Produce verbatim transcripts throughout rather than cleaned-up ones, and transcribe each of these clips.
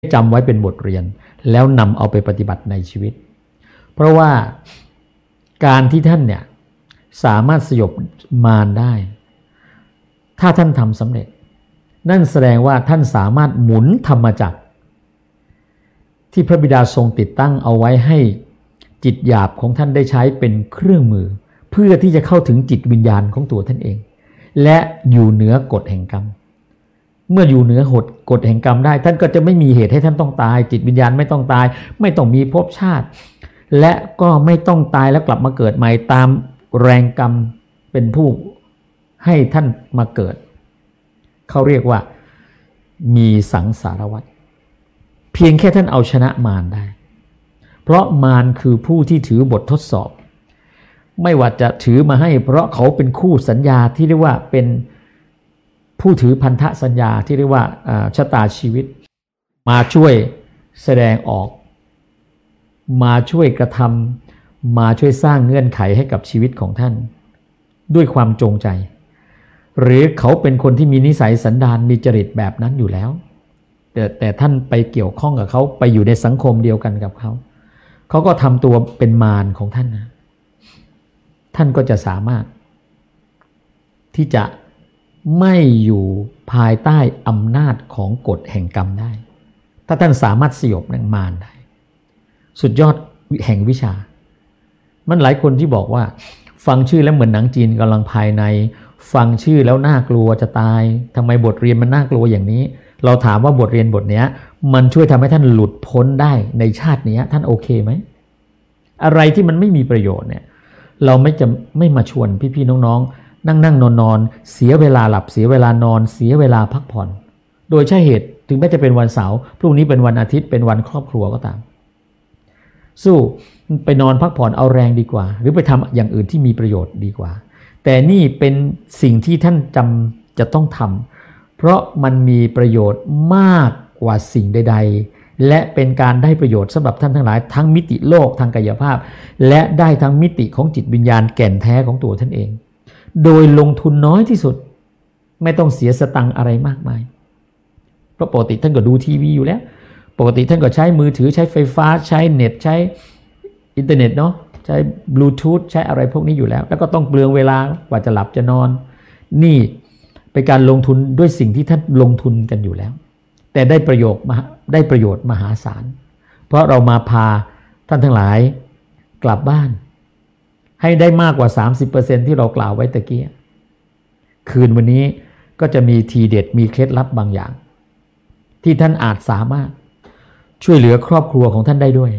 จำไว้เป็นบทเรียนแล้วนำเอาไปปฏิบัติในชีวิตเพราะว่าการที่ท่านเนี่ยสามารถสยบมารได้ถ้าท่านทำสำเร็จนั่นแสดงว่าท่านสามารถหมุนธรรมจักรที่พระบิดาทรงติดตั้งเอาไว้ให้จิตหยาบของท่านได้ใช้เป็นเครื่องมือเพื่อที่จะเข้าถึงจิตวิญญาณของตัวท่านเองและอยู่เหนือกฎแห่งกรรมเมื่ออยู่เหนือหดกฎแห่งกรรมได้ท่านก็จะไม่มีเหตุให้ท่านต้องตายจิตวิญญาณไม่ต้องตายไม่ต้องมีภพชาติและก็ไม่ต้องตายแล้วกลับมาเกิดใหม่ตามแรงกรรมเป็นผู้ให้ท่านมาเกิดเขาเรียกว่ามีสังสารวัฏเพียงแค่ท่านเอาชนะมารได้เพราะมารคือผู้ที่ถือบททดสอบไม่ว่าจะถือมาให้เพราะเขาเป็นคู่สัญญาที่เรียกว่าเป็นผู้ถือพันธสัญญาที่เรียกว่าชะตาชีวิตมาช่วยแสดงออกมาช่วยกระทำมาช่วยสร้างเงื่อนไขให้กับชีวิตของท่านด้วยความจงใจหรือเขาเป็นคนที่มีนิสัยสันดานมีจริตแบบนั้นอยู่แล้วแต่แต่ท่านไปเกี่ยวข้องกับเขาไปอยู่ในสังคมเดียวกันกับเขาเขาก็ทำตัวเป็นมารของท่านนะท่านก็จะสามารถที่จะไม่อยู่ภายใต้อำนาจของกฎแห่งกรรมได้ถ้าท่านสามารถสยบมารได้สุดยอดแห่งวิชามันหลายคนที่บอกว่าฟังชื่อแล้วเหมือนหนังจีนกำลังภายในฟังชื่อแล้วน่ากลัวจะตายทำไมบทเรียนมันน่ากลัวอย่างนี้เราถามว่าบทเรียนบทนี้มันช่วยทำให้ท่านหลุดพ้นได้ในชาตินี้ท่านโอเคไหมอะไรที่มันไม่มีประโยชน์เนี่ยเราไม่จะไม่มาชวนพี่ๆน้องๆนั่งนั่งนอนนอนเสียเวลาหลับเสียเวลานอนเสียเวลาพักผ่อนโดยใช่เหตุถึงแม้จะเป็นวันเสาร์พรุ่งนี้เป็นวันอาทิตย์เป็นวันครอบครัวก็ตามสู้ไปนอนพักผ่อนเอาแรงดีกว่าหรือไปทำอย่างอื่นที่มีประโยชน์ดีกว่าแต่นี่เป็นสิ่งที่ท่านจำจะต้องทำเพราะมันมีประโยชน์มากกว่าสิ่งใดๆและเป็นการได้ประโยชน์สำหรับท่านทั้งหลายทั้งมิติโลกทางกายภาพและได้ทั้งมิติของจิตวิญญาณแก่นแท้ของตัวท่านเองโดยลงทุนน้อยที่สุดไม่ต้องเสียสตังค์อะไรมากมายเพราะปกติท่านก็ดูทีวีอยู่แล้วปกติท่านก็ใช้มือถือใช้ไฟฟ้าใช้เน็ตใช้อินเทอร์เน็ตเนาะใช้บลูทูธใช้อะไรพวกนี้อยู่แล้วแล้วก็ต้องเปลืองเวลากว่าจะหลับจะนอนนี่เป็นการลงทุนด้วยสิ่งที่ท่านลงทุนกันอยู่แล้วแต่ได้ประโยชน์ได้ประโยชน์มหาศาลเพราะเรามาพาท่านทั้งหลายกลับบ้านให้ได้มากกว่า สามสิบเปอร์เซ็นต์ ที่เรากล่าวไว้ตะกี้คืนวันนี้ก็จะมีทีเด็ดมีเคล็ดลับบางอย่างที่ท่านอาจสามารถช่วยเหลือครอบครัวของท่านได้ด้วย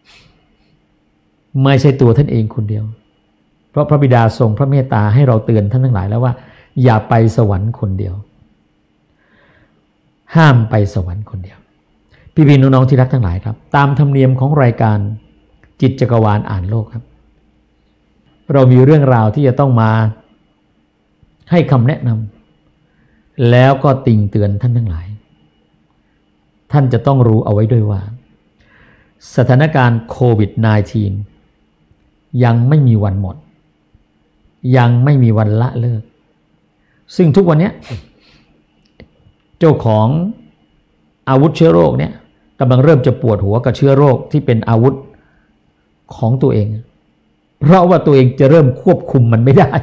ไม่ใช่ตัวท่านเองคนเดียวเพราะพระบิดาทรงพระเมตตาให้เราเตือนท่านทั้งหลายแล้วว่าอย่าไปสวรรค์คนเดียวห้ามไปสวรรค์คนเดียวพี่พี่น้องๆที่รักทั้งหลายครับตามธรรมเนียมของรายการจิตจักรวาลอ่านโลกครับเรามีเรื่องราวที่จะต้องมาให้คำแนะนำแล้วก็ติงเตือนท่านทั้งหลายท่านจะต้องรู้เอาไว้ด้วยว่าสถานการณ์โควิด สิบเก้า ยังไม่มีวันหมดยังไม่มีวันละเลิกซึ่งทุกวันนี้เจ้าของอาวุธเชื้อโรคเนี่ยกำลังเริ่มจะปวดหัวกับเชื้อโรคที่เป็นอาวุธของตัวเองเพราะว่าตัวเองจะเริ่มควบคุมมันไม่ได้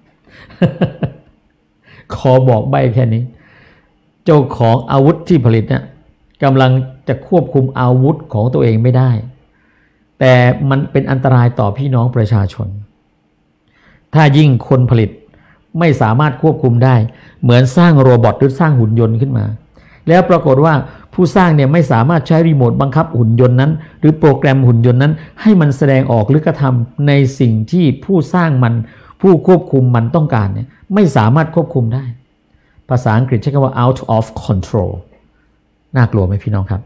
ขอบอกใบแค่นี้เจ้าของอาวุธที่ผลิตเนี่ยกำลังจะควบคุมอาวุธของตัวเองไม่ได้แต่มันเป็นอันตรายต่อพี่น้องประชาชนถ้ายิ่งคนผลิตไม่สามารถควบคุมได้เหมือนสร้างโรบอทหรือสร้างหุ่นยนต์ขึ้นมาแล้วปรากฏว่าผู้สร้างเนี่ยไม่สามารถใช้รีโมทบังคับหุ่นยนต์นั้นหรือโปรแกรมหุ่นยนต์นั้นให้มันแสดงออกหรือกระทำในสิ่งที่ผู้สร้างมันผู้ควบคุมมันต้องการเนี่ยไม่สามารถควบคุมได้ภาษาอังกฤษใช้คำว่า out of control น่ากลัวไหมพี่น้องครับ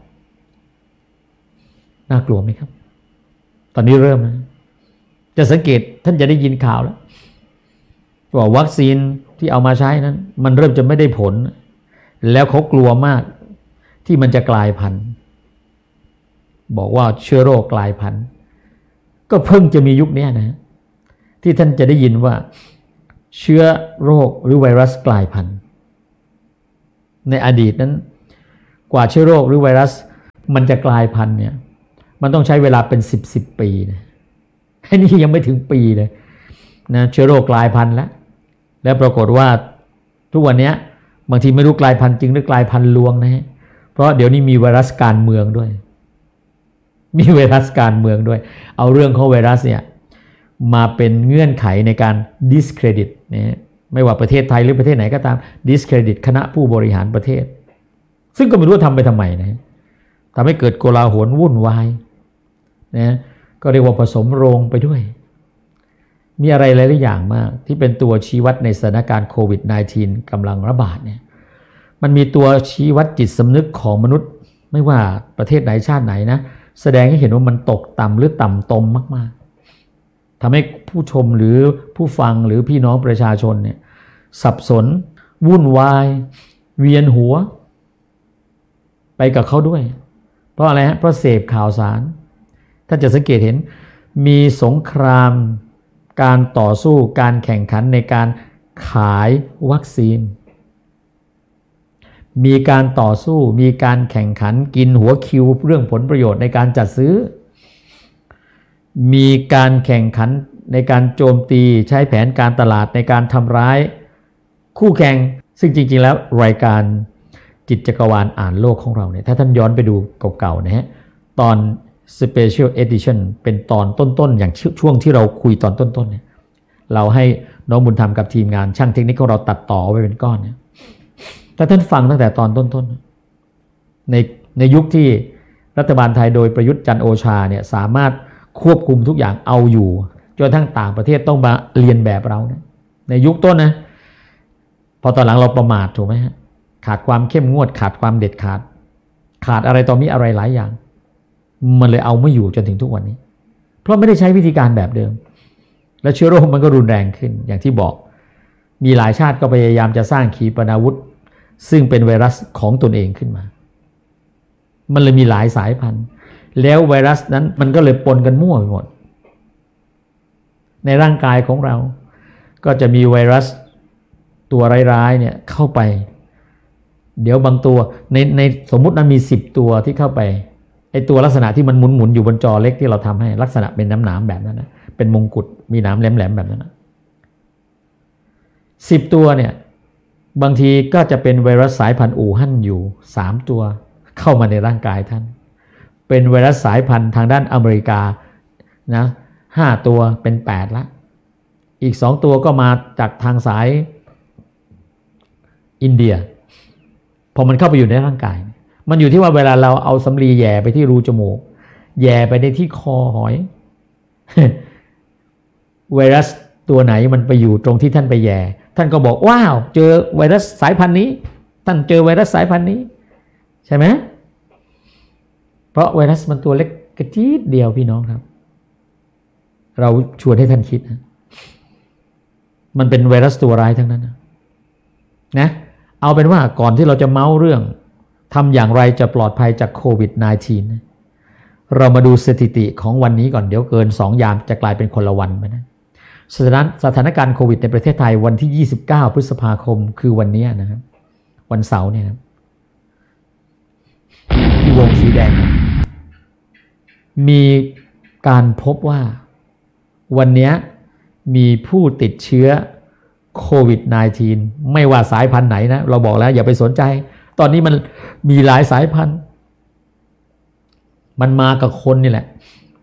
น่ากลัวไหมครับตอนนี้เริ่มนะจะสังเกตท่านจะได้ยินข่าวแล้วว่าวัคซีนที่เอามาใช้นั้นมันเริ่มจะไม่ได้ผลแล้วเขากลัวมากที่มันจะกลายพันธุ์บอกว่าเชื้อโรคกลายพันธุ์ก็เพิ่งจะมียุคนี้นะที่ท่านจะได้ยินว่าเชื้อโรคหรือไวรัสกลายพันธุ์ในอดีตนั้นกว่าเชื้อโรคหรือไวรัสมันจะกลายพันธุ์เนี่ยมันต้องใช้เวลาเป็นสิบสิบปีนะไอ้นี่ยังไม่ถึงปีเลยนะเชื้อโรคกลายพันธุ์แล้วแล้วปรากฏว่าทุกวันนี้บางทีไม่รู้กลายพันธุ์จริงหรือกลายพันธุ์ลวงนะฮะเพราะเดี๋ยวนี้มีไวรัสการเมืองด้วยมีไวรัสการเมืองด้วยเอาเรื่องของไวรัสเนี่ยมาเป็นเงื่อนไขในการ discredit นะไม่ว่าประเทศไทยหรือประเทศไหนก็ตาม discredit คณะผู้บริหารประเทศซึ่งก็ไม่รู้ทำไปทำไมนะทำให้เกิดโกลาหลวุ่นวายนะก็เรียกว่าผสมโรงไปด้วยมีอะไรหลายๆอย่างมากที่เป็นตัวชี้วัดในสถานการณ์โควิด สิบเก้า กำลังระบาดเนี่ยมันมีตัวชี้วัดจิตสำนึกของมนุษย์ไม่ว่าประเทศไหนชาติไหนนะแสดงให้เห็นว่ามันตกต่ำหรือต่ำตมมากๆทำให้ผู้ชมหรือผู้ฟังหรือพี่น้องประชาชนเนี่ยสับสนวุ่นวายเวียนหัวไปกับเขาด้วยเพราะอะไรฮะเพราะเสพข่าวสารท่านจะสังเกตเห็นมีสงครามการต่อสู้การแข่งขันในการขายวัคซีนมีการต่อสู้มีการแข่งขันกินหัวคิวเรื่องผลประโยชน์ในการจัดซื้อมีการแข่งขันในการโจมตีใช้แผนการตลาดในการทำร้ายคู่แข่งซึ่งจริงๆแล้วรายการจิตจักรวาลอ่านโลกของเราเนี่ยถ้าท่านย้อนไปดูเก่าๆนะฮะตอน Special Edition เป็นตอนต้นๆอย่างช่วงที่เราคุยตอนต้นๆเนี่ยเราให้น้องบุญธรรมกับทีมงานช่างเทคนิคของเราตัดต่อไว้เป็นก้อนเนี่ยถ้าท่านฟังตั้งแต่ตอนต้นๆในในยุคที่รัฐบาลไทยโดยประยุทธ์จันทร์โอชาเนี่ยสามารถควบคุมทุกอย่างเอาอยู่จนทั้งต่างประเทศต้องมาเรียนแบบเราเนี่ยในยุคต้นนะพอตอนหลังเราประมาทถูกไหมฮะขาดความเข้มงวดขาดความเด็ดขาดขาดอะไรต่อมีอะไรหลายอย่างมันเลยเอาไม่อยู่จนถึงทุกวันนี้เพราะไม่ได้ใช้วิธีการแบบเดิมและเชื้อโรคมันก็รุนแรงขึ้นอย่างที่บอกมีหลายชาติก็พยายามจะสร้างขีปนาวุธซึ่งเป็นไวรัสของตนเองขึ้นมามันเลยมีหลายสายพันธุ์แล้วไวรัสนั้นมันก็เลยปนกันมั่วไปหมดในร่างกายของเราก็จะมีไวรัสตัวร้ายๆเนี่ยเข้าไปเดี๋ยวบางตัวในในสมมุติมันมีสิบตัวที่เข้าไปไอตัวลักษณะที่มันหมุนๆอยู่บนจอเล็กที่เราทำให้ลักษณะเป็นน้ำๆแบบนั้นนะเป็นมงกุฎมีหนามแหลมๆแบบนั้นนะสิบตัวเนี่ยบางทีก็จะเป็นไวรัสสายพันธุ์อู่ฮั่นอยู่สามตัวเข้ามาในร่างกายท่านเป็นไวรัสสายพันธุ์ทางด้านอเมริกานะห้าตัวเป็นแปดละอีกสองตัวก็มาจากทางสายอินเดียพอมันเข้าไปอยู่ในร่างกายมันอยู่ที่ว่าเวลาเราเอาสำลีแย่ไปที่รูจมูกแย่ไปในที่คอหอย ไวรัสตัวไหนมันไปอยู่ตรงที่ท่านไปแย่ท่านก็บอกว้าวเจอไวรัสสายพันธุ์นี้ท่านเจอไวรัสสายพันธุ์นี้ใช่ไหมเพราะไวรัสมันตัวเล็กกระจี๊ดเดียวพี่น้องครับเราชวนให้ท่านคิดนะมันเป็นไวรัสตัวร้ายทั้งนั้นนะนะเอาเป็นว่าก่อนที่เราจะเมาเรื่องทำอย่างไรจะปลอดภัยจากโควิด สิบเก้า นะเรามาดูสถิติของวันนี้ก่อนเดี๋ยวเกินสองยามจะกลายเป็นคนละวันไปนะสถานสถานการณ์โควิดในประเทศไทยวันที่ยี่สิบเก้าพฤษภาคมคือวันนี้นะครับวันเสาร์เนี่ยนะที่วงสีแดงมีการพบว่าวันนี้มีผู้ติดเชื้อโควิด สิบเก้า ไม่ว่าสายพันธุ์ไหนนะเราบอกแล้วอย่าไปสนใจตอนนี้มันมีหลายสายพันธุ์มันมากับคนนี่แหละ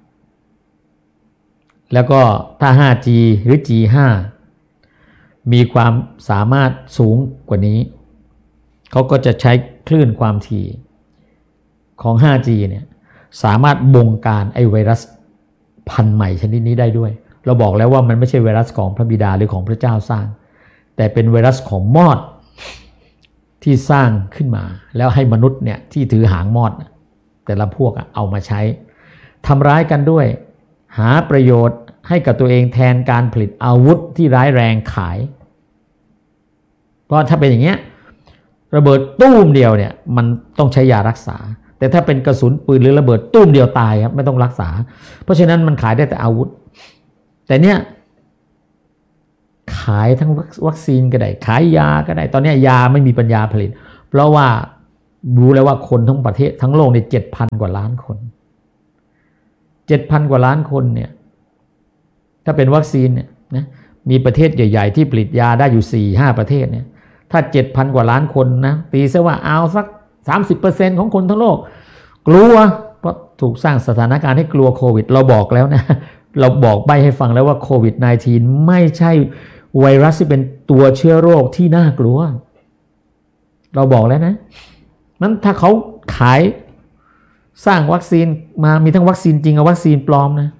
แล้วก็ถ้า ห้าจี หรือ จี ห้า มีความสามารถสูงกว่านี้เขาก็จะใช้คลื่นความถี่ของ ห้าจี เนี่ยสามารถบงการไอไวรัสพันธุ์ใหม่ชนิดนี้ได้ด้วยเราบอกแล้วว่ามันไม่ใช่ไวรัสของพระบิดาหรือของพระเจ้าสร้างแต่เป็นไวรัสของมอดที่สร้างขึ้นมาแล้วให้มนุษย์เนี่ยที่ถือหางมอดแต่ละพวกเอามาใช้ทำร้ายกันด้วยหาประโยชน์ให้กับตัวเองแทนการผลิตอาวุธที่ร้ายแรงขายเพราะถ้าเป็นอย่างเงี้ยระเบิดตุ้มเดียวเนี่ยมันต้องใช้ยารักษาแต่ถ้าเป็นกระสุนปืนหรือระเบิดตุ้มเดียวตายครับไม่ต้องรักษาเพราะฉะนั้นมันขายได้แต่อาวุธแต่เนี้ยขายทั้งวัคซีนก็ได้ขายยาก็ได้ตอนนี้ยาไม่มีปัญญาผลิตเพราะว่ารู้แล้วว่าคนทั้งประเทศทั้งโลกเนี่ยเจ็ดพันกว่าล้านคนเจ็ดพันกว่าล้านคนเนี่ยถ้าเป็นวัคซีนเนี่ยนะมีประเทศใหญ่ๆที่ผลิตยาได้อยู่ สี่ห้า ประเทศเนี่ยถ้า เจ็ดพัน กว่าล้านคนนะตีซะว่าเอาสัก สามสิบเปอร์เซ็นต์ ของคนทั้งโลกกลัวเพราะถูกสร้างสถานการณ์ให้กลัวโควิดเราบอกแล้วนะเราบอกใบให้ฟังแล้วว่าโควิด สิบเก้า ไม่ใช่ไวรัสที่เป็นตัวเชื้อโรคที่น่ากลัวเราบอกแล้วนะนั้นถ้าเขาขายสร้างวัคซีนมามีทั้งวัคซีนจริงกับวัคซีนปลอมนะ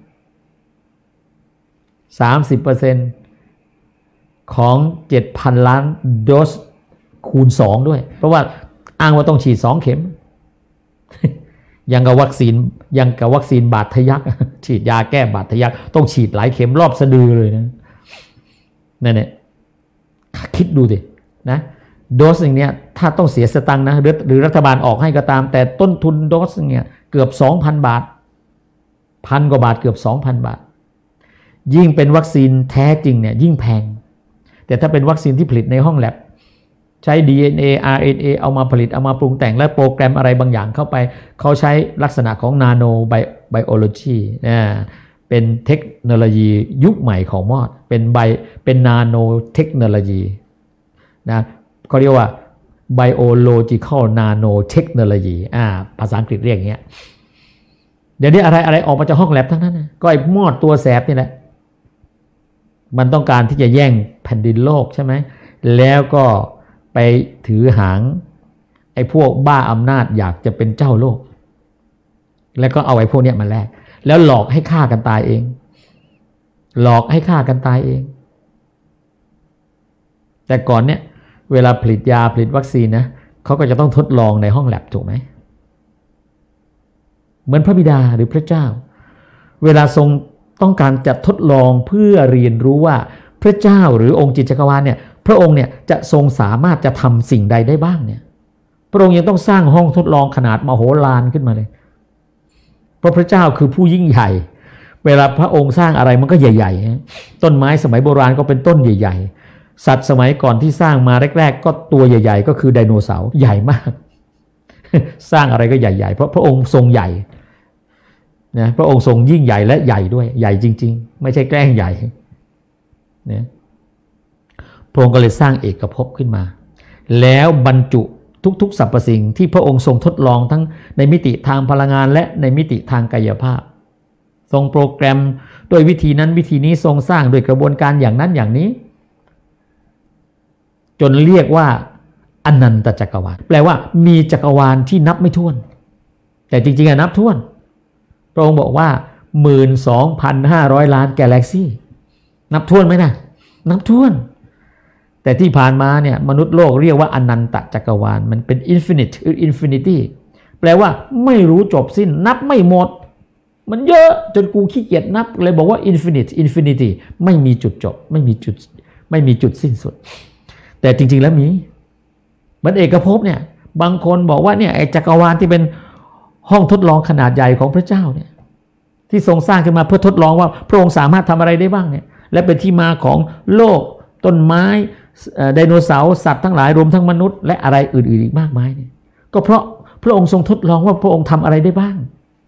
สามสิบเปอร์เซ็นต์ ของ เจ็ดพัน ล้านโดสคูณสองด้วยเพราะว่าอ้างว่าต้องฉีดสองเข็มยังกับวัคซีนยังกับวัคซีนบาดทะยักฉีดยาแก้บาดทะยักต้องฉีดหลายเข็มรอบสะดือเลยนะนั่นแหละคิดดูดินะโดสอย่างเนี้ยถ้าต้องเสียสตังค์นะหรือรัฐบาลออกให้ก็ตามแต่ต้นทุนโดสอย่างเนี้ยเกือบ สองพัน บาทพันกว่าบาทเกือบ สองพัน บาทยิ่งเป็นวัคซีนแท้จริงเนี่ยยิ่งแพงแต่ถ้าเป็นวัคซีนที่ผลิตในห้องแลบใช้ ดี เอ็น เอ อาร์ เอ็น เอ เอามาผลิตเอามาปรุงแต่งและโปรแกรมอะไรบางอย่างเข้าไปเขาใช้ลักษณะของนาโนไบไบโอโลจีนะเป็นเทคโนโลยียุคใหม่ของมอดเป็นไบเป็นนาโนเทคโนโลยีนะเขาเรียกว่า biological nanotechnology อ่าภาษาอังกฤษเรียกอย่างเงี้ยเดี๋ยวนี้อะไรอะไรออกมาจากห้องแลบทั้งนั้นนะก็ไอ้มอดตัวแสบนี่แหละมันต้องการที่จะแย่งแผ่นดินโลกใช่ไหมแล้วก็ไปถือหางไอ้พวกบ้าอำนาจอยากจะเป็นเจ้าโลกแล้วก็เอาไอ้พวกเนี้ยมาแลกแล้วหลอกให้ฆ่ากันตายเองหลอกให้ฆ่ากันตายเองแต่ก่อนเนี่ยเวลาผลิตยาผลิตวัคซีนนะเขาก็จะต้องทดลองในห้องแลบถูกไหมเหมือนพระบิดาหรือพระเจ้าเวลาทรงต้องการจะทดลองเพื่อเรียนรู้ว่าพระเจ้าหรือองค์จิตจักรวาลเนี่ยพระองค์เนี่ยจะทรงสามารถจะทำสิ่งใดได้บ้างเนี่ยพระองค์ยังต้องสร้างห้องทดลองขนาดมโหฬารขึ้นมาเลยเพราะพระเจ้าคือผู้ยิ่งใหญ่เวลาพระองค์สร้างอะไรมันก็ใหญ่ๆต้นไม้สมัยโบราณก็เป็นต้นใหญ่ๆสัตว์สมัยก่อนที่สร้างมาแรกๆก็ตัวใหญ่ๆก็คือไดโนเสาร์ใหญ่มากสร้างอะไรก็ใหญ่ๆเพราะพระองค์ทรงใหญ่นะพระองค์ทรงยิ่งใหญ่และใหญ่ด้วยใหญ่จริงๆไม่ใช่แกล้งใหญ่นะพระองค์ก็เลยสร้างเอกภพขึ้นมาแล้วบรรจุทุกๆสรรพสิ่งที่พระองค์ทรงทดลองทั้งในมิติทางพลังงานและในมิติทางกายภาพทรงโปรแกรมโดยวิธีนั้นวิธีนี้ทรงสร้างโดยกระบวนการอย่างนั้นอย่างนี้จนเรียกว่าอนันตจักรวาลแปลว่ามีจักรวาลที่นับไม่ถ้วนแต่จริงๆอะนับถ้วนพระองค์บอกว่า หนึ่งหมื่นสองพันห้าร้อย ล้านกาแล็กซี่นับถ้วนไหมนะนับถ้วนแต่ที่ผ่านมาเนี่ยมนุษย์โลกเรียกว่าอนันตจักรวาลมันเป็น infinite หรือ infinity แปลว่าไม่รู้จบสิ้นนับไม่หมดมันเยอะจนกูขี้เกียจนับเลยบอกว่า infinite infinity ไม่มีจุดจบไม่มีจุดไม่มีจุดสิ้นสุดแต่จริงๆแล้วมีมันเอกภพเนี่ยบางคนบอกว่าเนี่ยไอ้จักรวาลที่เป็นห้องทดลองขนาดใหญ่ของพระเจ้าเนี่ยที่ทรงสร้างขึ้นมาเพื่อทดลองว่าพระองค์สามารถทำอะไรได้บ้างเนี่ยและเป็นที่มาของโลกต้นไม้ไดโนเสาร์สัตว์ทั้งหลายรวมทั้งมนุษย์และอะไรอื่นๆอีกมากมายเนี่ยก็เพราะพระองค์ทรงทดลองว่าพระองค์ทำอะไรได้บ้าง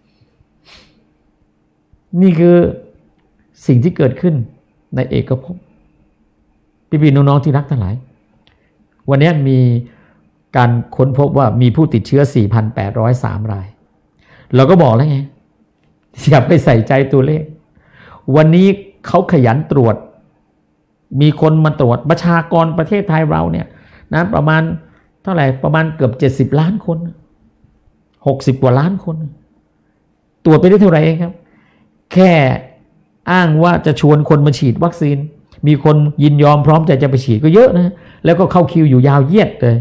นี่คือสิ่งที่เกิดขึ้นในเอกภพพี่ๆน้องๆที่รักทั้งหลายวันนี้มีการค้นพบว่ามีผู้ติดเชื้อ สี่พันแปดร้อยสาม รายเราก็บอกแล้วไงอย่าไปใส่ใจตัวเลขวันนี้เขาขยันตรวจมีคนมาตรวจประชากรประเทศไทยเราเนี่ยนะประมาณเท่าไหร่ประมาณเกือบเจ็ดสิบล้านคนหกสิบกว่าล้านคนตรวจไปได้เท่าไหร่เองครับแค่อ้างว่าจะชวนคนมาฉีดวัคซีนมีคนยินยอมพร้อมใจจะไปฉีดก็เยอะนะแล้วก็เข้าคิวอยู่ยาวเหยียดเลย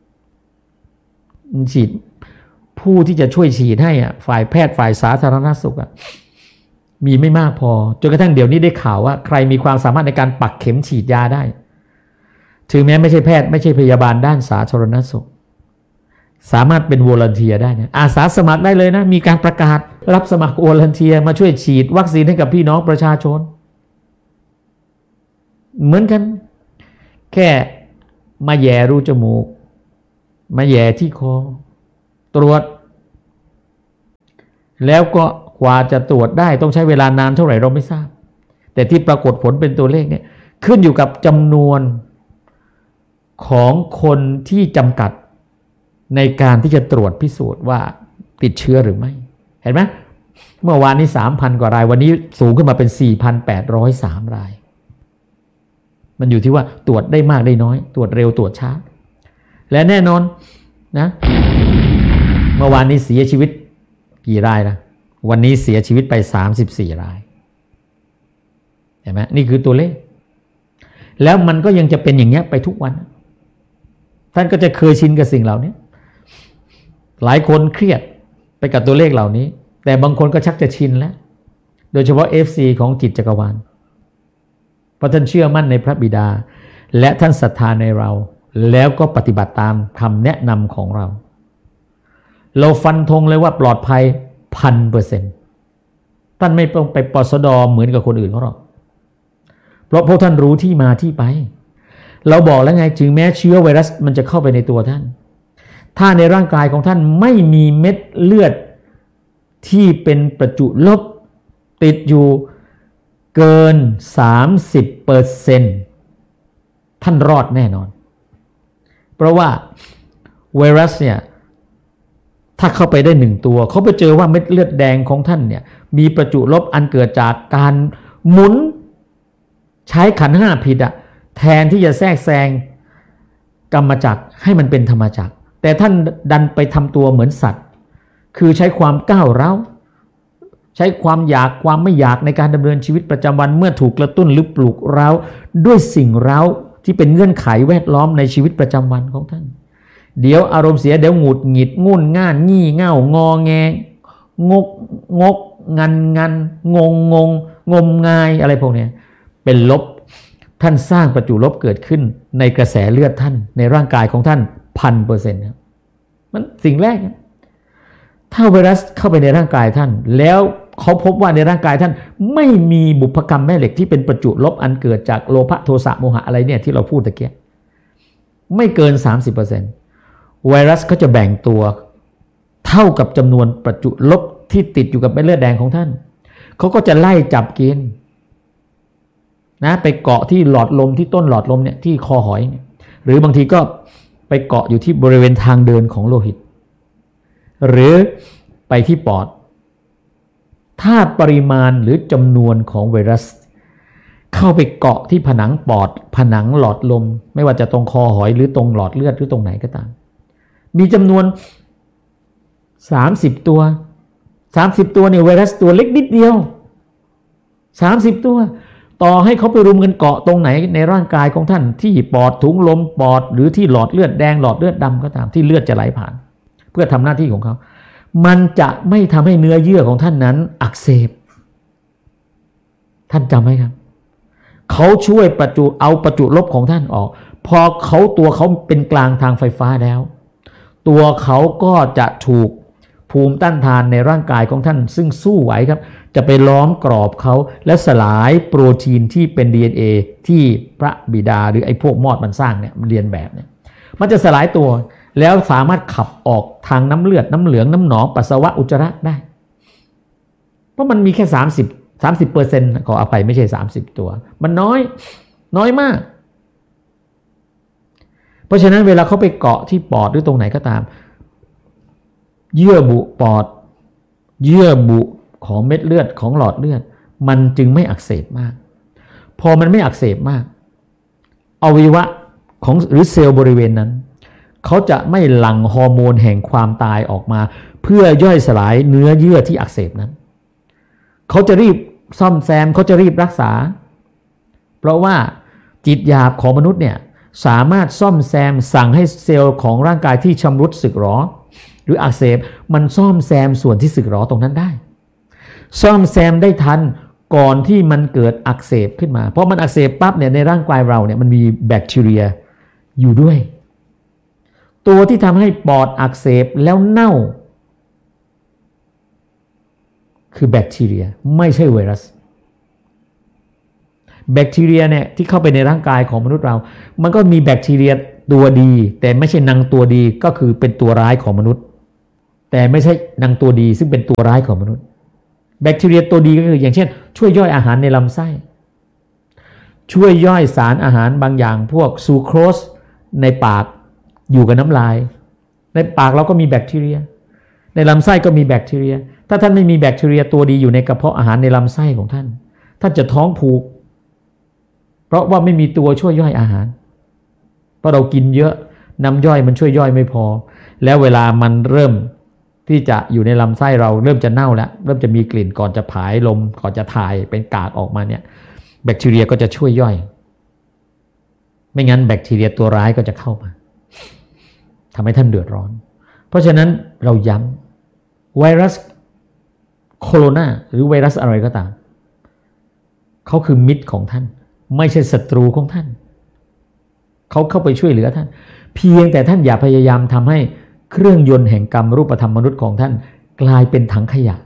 ฉีดผู้ที่จะช่วยฉีดให้อ่ะฝ่ายแพทย์ฝ่ายสาธารณสุขอ่ะมีไม่มากพอจนกระทั่งเดี๋ยวนี้ได้ข่าวว่าใครมีความสามารถในการปักเข็มฉีดยาได้ถึงแม้ไม่ใช่แพทย์ไม่ใช่พยาบาลด้านสาธารณสุขสามารถเป็นวอลันเทียร์ได้นะอาสาสมัครได้เลยนะมีการประกาศรับสมัครวอลันเทียร์มาช่วยฉีดวัคซีนให้กับพี่น้องประชาชนเหมือนกันแค่มาแย่รูจมูกมาแย่ที่คอตรวจแล้วก็กว่าจะตรวจได้ต้องใช้เวลานานเท่าไหร่เราไม่ทราบแต่ที่ปรากฏผลเป็นตัวเลขเนี่ยขึ้นอยู่กับจำนวนของคนที่จำกัดในการที่จะตรวจพิสูจน์ว่าติดเชื้อหรือไม่เห็นไหมเมื่อวานนี้ สามพัน กว่ารายวันนี้สูงขึ้นมาเป็น สี่พันแปดร้อยสาม รายมันอยู่ที่ว่าตรวจได้มากได้น้อยตรวจเร็วตรวจช้าและแน่นอนนะเมื่อวานนี้เสียชีวิตกี่รายล่ะวันนี้เสียชีวิตไปสามสิบสี่รายเห็นไหมนี่คือตัวเลขแล้วมันก็ยังจะเป็นอย่างเงี้ยไปทุกวันท่านก็จะเคยชินกับสิ่งเหล่านี้หลายคนเครียดไปกับตัวเลขเหล่านี้แต่บางคนก็ชักจะชินแล้วโดยเฉพาะ เอฟ ซี ของจิตจักรวาลเพราะท่านเชื่อมั่นในพระบิดาและท่านศรัทธาในเราแล้วก็ปฏิบัติตามคำแนะนำของเราเราฟันธงเลยว่าปลอดภัยพันเปอร์เซ็นต์ท่านไม่ต้องไปปสดเหมือนกับคนอื่นเขาหรอกเพราะพวกท่านรู้ที่มาที่ไปเราบอกแล้วไงถึงแม้เชื้อไวรัสมันจะเข้าไปในตัวท่านถ้าในร่างกายของท่านไม่มีเม็ดเลือดที่เป็นประจุลบติดอยู่เกิน สามสิบเปอร์เซ็นต์ ท่านรอดแน่นอนเพราะว่าไวรัสเนี่ยถ้าเข้าไปได้หนึ่งตัวเขาไปเจอว่าเม็ดเลือดแดงของท่านเนี่ยมีประจุลบอันเกิดจากการหมุนใช้ขันธ์ห้าผิดอะแทนที่จะแทรกแซงกรรมจักรให้มันเป็นธรรมจักรแต่ท่านดันไปทำตัวเหมือนสัตว์คือใช้ความก้าวร้าวใช้ความอยากความไม่อยากในการดำเนินชีวิตประจำวันเมื่อถูกกระตุ้นหรือปลุกเร้าด้วยสิ่งเร้าที่เป็นเงื่อนไขแวดล้อมในชีวิตประจำวันของท่านเดี๋ยวอารมณ์เสียเดี๋ยวหงุดหงิดงุ่นง่านงี่เง่างอแงงกงกงันงันงงงงงมงายอะไรพวกนี้เป็นลบท่านสร้างประจุลบเกิดขึ้นในกระแสเลือดท่านในร่างกายของท่านพันเปอร์เซ็นต์ครับมันสิ่งแรกถ้าไวรัสเข้าไปในร่างกายท่านแล้วเขาพบว่าในร่างกายท่านไม่มีบุพกรรมแม่เหล็กที่เป็นประจุลบอันเกิดจากโลภะโทสะโมหะอะไรเนี่ยที่เราพูดตะเกียไม่เกิน สามสิบเปอร์เซ็นต์ ไวรัสก็จะแบ่งตัวเท่ากับจำนวนประจุลบที่ติดอยู่กับเม็ดเลือดแดงของท่านเขาก็จะไล่จับกินนะไปเกาะที่หลอดลมที่ต้นหลอดลมเนี่ยที่คอหอยเนี่ยหรือบางทีก็ไปเกาะอยู่ที่บริเวณทางเดินของโลหิตหรือไปที่ปอดถ้าปริมาณหรือจำนวนของไวรัสเข้าไปเกาะที่ผนังปอดผนังหลอดลมไม่ว่าจะตรงคอหอยหรือตรงหลอดเลือดหรือตรงไหนก็ตามมีจำนวนสามสิบตัวสามสิบตัวเนี่ยไวรัสตัวเล็กนิดเดียวสามสิบตัวต่อให้เขาไปรุมกันเกาะตรงไหนในร่างกายของท่านที่ปอดถุงลมปอดหรือที่หลอดเลือดแดงหลอดเลือดดำก็ตามที่เลือดจะไหลผ่านเพื่อทำหน้าที่ของเขามันจะไม่ทำให้เนื้อเยื่อของท่านนั้นอักเสบท่านจำไหมครับเขาช่วยประจุเอาประจุลบของท่านออกพอเขาตัวเขาเป็นกลางทางไฟฟ้าแล้วตัวเขาก็จะถูกภูมิต้านทานในร่างกายของท่านซึ่งสู้ไหวครับจะไปล้อมกรอบเขาและสลายโปรตีนที่เป็น ดี เอ็น เอ ที่พระบิดาหรือไอ้พวกมอดมันสร้างเนี่ยมันเรียนแบบเนี่ยมันจะสลายตัวแล้วสามารถขับออกทางน้ำเลือดน้ำเหลืองน้ำหนองปัสสาวะอุจจาระได้เพราะมันมีแค่สามสิบ สามสิบเปอร์เซ็นต์ ขออภัยไม่ใช่สามสิบตัวมันน้อยน้อยมากเพราะฉะนั้นเวลาเขาไปเกาะที่ปอดหรือตรงไหนก็ตามเยื่อบุปอดเยื่อบุของเม็ดเลือดของหลอดเลือดมันจึงไม่อักเสบมากพอมันไม่อักเสบมากอวัยวะของหรือเซลล์บริเวณนั้นเขาจะไม่หลั่งฮอร์โมนแห่งความตายออกมาเพื่อย่อยสลายเนื้อเยื่อที่อักเสบนั้นเขาจะรีบซ่อมแซมเขาจะรีบรักษาเพราะว่าจิตหยาบของมนุษย์เนี่ยสามารถซ่อมแซมสั่งให้เซลล์ของร่างกายที่ชำรุดสึกหรอหรืออักเสบมันซ่อมแซมส่วนที่สึกหรอตรงนั้นได้ซ่อมแซมได้ทันก่อนที่มันเกิดอักเสบขึ้นมาเพราะมันอักเสบปั๊บเนี่ยในร่างกายเราเนี่ยมันมีแบคทีเรียอยู่ด้วยตัวที่ทำให้ปอดอักเสบแล้วเน่าคือแบคทีเรียไม่ใช่ไวรัสแบคทีเรียเนี่ยที่เข้าไปในร่างกายของมนุษย์เรามันก็มีแบคทีเรียตัวดีแต่ไม่ใช่นางตัวดีก็คือเป็นตัวร้ายของมนุษย์แต่ไม่ใช่นางตัวดีซึ่งเป็นตัวร้ายของมนุษย์แบคทีเรียตัวดีก็คืออย่างเช่นช่วยย่อยอาหารในลำไส้ช่วยย่อยสารอาหารบางอย่างพวกซูโครสในปากอยู่กับน้ำลายในปากเราก็มีแบคทีเรียในลำไส้ก็มีแบคทีเรียถ้าท่านไม่มีแบคทีเรียตัวดีอยู่ในกระเพาะอาหารในลำไส้ของท่านท่านจะท้องผูกเพราะว่าไม่มีตัวช่วยย่อยอาหารเพราะเรากินเยอะน้ำย่อยมันช่วยย่อยไม่พอแล้วเวลามันเริ่มที่จะอยู่ในลำไส้เราเริ่มจะเน่าแล้วเริ่มจะมีกลิ่นก่อนจะผายลมก่อนจะถ่ายเป็นกากออกมาเนี่ยแบคทีเรียก็จะช่วยย่อยไม่งั้นแบคทีเรียตัวร้ายก็จะเข้ามาทำให้ท่านเดือดร้อนเพราะฉะนั้นเราย้ำไวรัสโคโรนาหรือไวรัสอะไรก็ตามเขาคือมิตรของท่านไม่ใช่ศัตรูของท่านเขาเข้าไปช่วยเหลือท่านเพียงแต่ท่านอย่าพยายามทำให้เครื่องยนต์แห่งกรรมรูปธรรมมนุษย์ของท่านกลายเป็นถังขยะ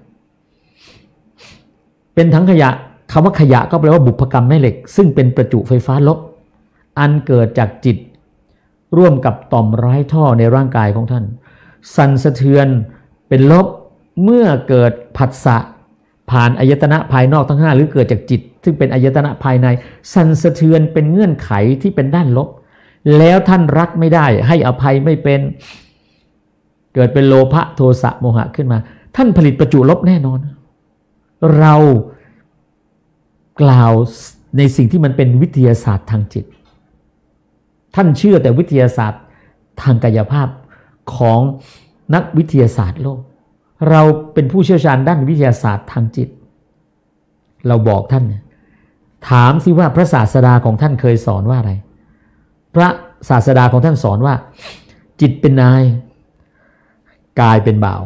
เป็นถังขยะคำว่าขยะก็แปลว่าบุพกรรมแม่เหล็กซึ่งเป็นประจุไฟฟ้าลบอันเกิดจากจิตร่วมกับต่อมไร้ท่อในร่างกายของท่านสั่นสะเทือนเป็นลบเมื่อเกิดผัสสะผ่านอายตนะภายนอกทั้งห้าหรือเกิดจากจิตซึ่งเป็นอายตนะภายในสั่นสะเทือนเป็นเงื่อนไขที่เป็นด้านลบแล้วท่านรักไม่ได้ให้อภัยไม่เป็นเกิดเป็นโลภะโทสะโมหะขึ้นมาท่านผลิตประจุลบแน่นอนเรากล่าวในสิ่งที่มันเป็นวิทยาศาสตร์ทางจิตท่านเชื่อแต่วิทยาศาสตร์ทางกายภาพของนักวิทยาศาสตร์โลกเราเป็นผู้เชี่ยวชาญด้านวิทยาศาสตร์ทางจิตเราบอกท่านถามสิว่าพระศาสดาของท่านเคยสอนว่าอะไรพระศาสดาของท่านสอนว่าจิตเป็นนายกายเป็นบ่าว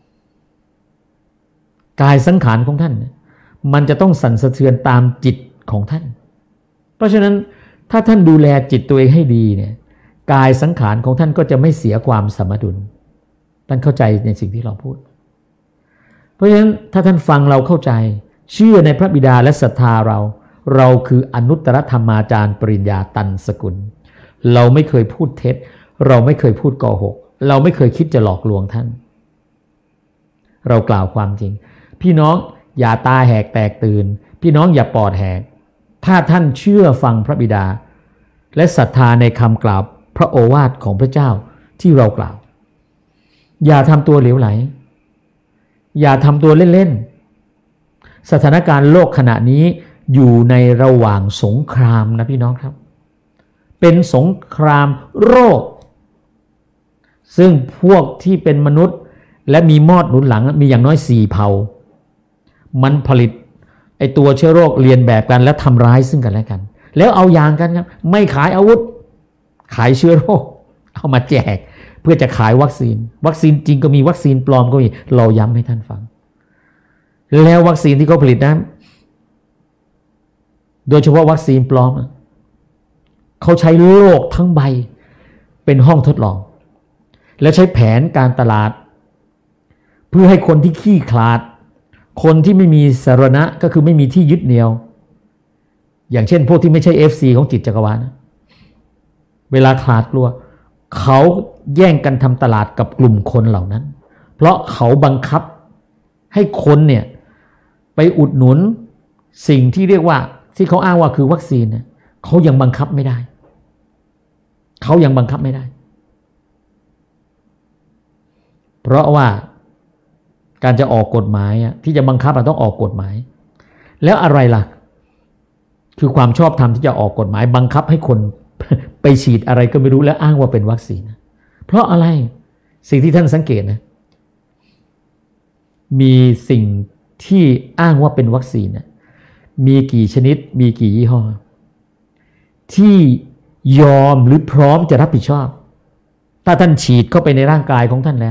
กายสังขารของท่านมันจะต้องสั่นสะเทือนตามจิตของท่านเพราะฉะนั้นถ้าท่านดูแลจิตตัวเองให้ดีเนี่ยกายสังขารของท่านก็จะไม่เสียความสมดุลท่านเข้าใจในสิ่งที่เราพูดเพราะฉะนั้นถ้าท่านฟังเราเข้าใจเชื่อในพระบิดาและศรัทธาเราเราคืออนุตตรธรรมาจารย์ปริญญาตันสกุลเราไม่เคยพูดเท็จเราไม่เคยพูดโกหกเราไม่เคยคิดจะหลอกลวงท่านเรากล่าวความจริงพี่น้องอย่าตาแหกแตกตื่นพี่น้องอย่าปอดแหกถ้าท่านเชื่อฟังพระบิดาและศรัทธาในคำกล่าวพระโอวาทของพระเจ้าที่เรากล่าวอย่าทำตัวเหลวไหลอย่าทำตัวเล่นๆสถานการณ์โลกขณะนี้อยู่ในระหว่างสงครามนะพี่น้องครับเป็นสงครามโรคซึ่งพวกที่เป็นมนุษย์และมีมอดหนุนหลังมีอย่างน้อยสี่เผ่ามันผลิตไอตัวเชื้อโรคเรียนแบบกันและทำร้ายซึ่งกันและกันแล้วเอาอย่างกันครับไม่ขายอาวุธขายเชื้อโรคเอามาแจกเพื่อจะขายวัคซีนวัคซีนจริงก็มีวัคซีนปลอมก็มีเราย้ำให้ท่านฟังแล้ววัคซีนที่เขาผลิตนั้นโดยเฉพาะวัคซีนปลอมเขาใช้โลกทั้งใบเป็นห้องทดลองแล้วใช้แผนการตลาดเพื่อให้คนที่ขี้ขลาดคนที่ไม่มีสรณะก็คือไม่มีที่ยึดเหนี่ยวอย่างเช่นพวกที่ไม่ใช่ เอฟ ซี ของจิตจักรวาลนะเวลาขลาดกลัวเขาแย่งกันทำตลาดกับกลุ่มคนเหล่านั้นเพราะเขาบังคับให้คนเนี่ยไปอุดหนุนสิ่งที่เรียกว่าที่เขาอ้างว่าคือวัคซีนเนี่ยเขายังบังคับไม่ได้เขายังบังคับไม่ได้เพราะว่าการจะออกกฎหมายที่จะบังคับเราต้องออกกฎหมายแล้วอะไรล่ะคือความชอบธรรมที่จะออกกฎหมายบังคับให้คนไปฉีดอะไรก็ไม่รู้แล้วอ้างว่าเป็นวัคซีนเพราะอะไรสิ่งที่ท่านสังเกตนะมีสิ่งที่อ้างว่าเป็นวัคซีนนะมีกี่ชนิดมีกี่ยี่ห้อที่ยอมหรือพร้อมจะรับผิดชอบถ้าท่านฉีดเข้าไปในร่างกายของท่านแล้ว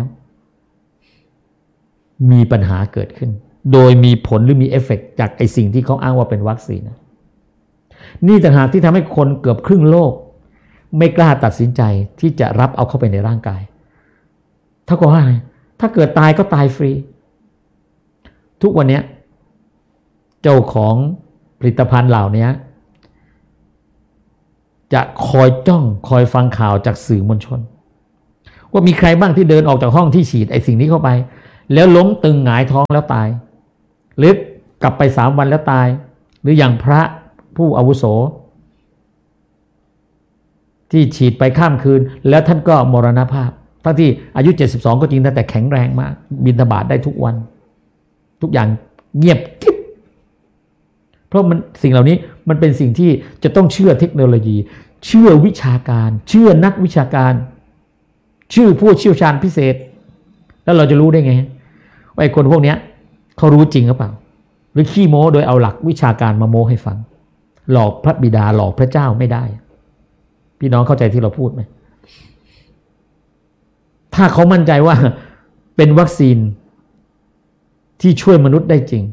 มีปัญหาเกิดขึ้นโดยมีผลหรือมีเอฟเฟกต์จากไอสิ่งที่เขาอ้างว่าเป็นวัคซีนนะนี่ต่างหากที่ทำให้คนเกือบครึ่งโลกไม่กล้าตัดสินใจที่จะรับเอาเข้าไปในร่างกายถ้าก็ว่าถ้าเกิดตายก็ตายฟรีทุกวันนี้เจ้าของผลิตภัณฑ์เหล่านี้จะคอยจ้องคอยฟังข่าวจากสื่อมวลชนว่ามีใครบ้างที่เดินออกจากห้องที่ฉีดไอ้สิ่งนี้เข้าไปแล้วล้มตึงหงายท้องแล้วตายหรือกลับไปสามวันแล้วตายหรืออย่างพระผู้อาวุโสที่ฉีดไปข้ามคืนแล้วท่านก็มรณภาพทั้งที่อายุเจ็ดสิบสองก็จริงแต่แข็งแรงมากบิณฑบาตได้ทุกวันทุกอย่างเงียบกิ๊บเพราะมันสิ่งเหล่านี้มันเป็นสิ่งที่จะต้องเชื่อเทคโนโลยีเชื่อวิชาการเชื่อนักวิชาการชื่อผู้เชี่ยวชาญพิเศษแล้วเราจะรู้ได้ไงว่าไอ้คนพวกนี้เขารู้จริงหรือเปล่าหรือขี้โม้โดยเอาหลักวิชาการมาโม้ให้ฟังหลอกพระบิดาหลอกพระเจ้าไม่ได้พี่น้องเข้าใจที่เราพูดไหมถ้าเขามั่นใจว่าเป็นวัคซีนที่ช่วยมนุษย์ได้จริง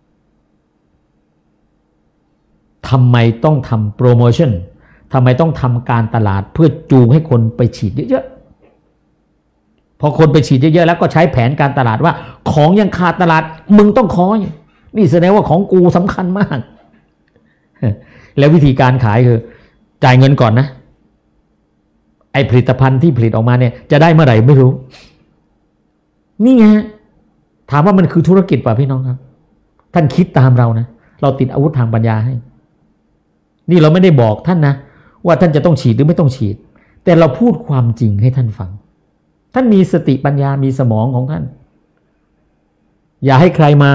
ทำไมต้องทำโปรโมชั่นทำไมต้องทำการตลาดเพื่อจูงให้คนไปฉีดเยอะๆพอคนไปฉีดเยอะๆแล้วก็ใช้แผนการตลาดว่าของยังขาดตลาดมึงต้องขอนี่แสดงว่าของกูสำคัญมากแล้ววิธีการขายคือจ่ายเงินก่อนนะไอผลิตภัณฑ์ที่ผลิตออกมาเนี่ยจะได้เมื่อไหร่ไม่รู้นี่ไงถามว่ามันคือธุรกิจป่ะพี่น้องครับท่านคิดตามเรานะเราติดอาวุธทางปัญญาให้นี่เราไม่ได้บอกท่านนะว่าท่านจะต้องฉีดหรือไม่ต้องฉีดแต่เราพูดความจริงให้ท่านฟังท่านมีสติปัญญามีสมองของท่านอย่าให้ใครมา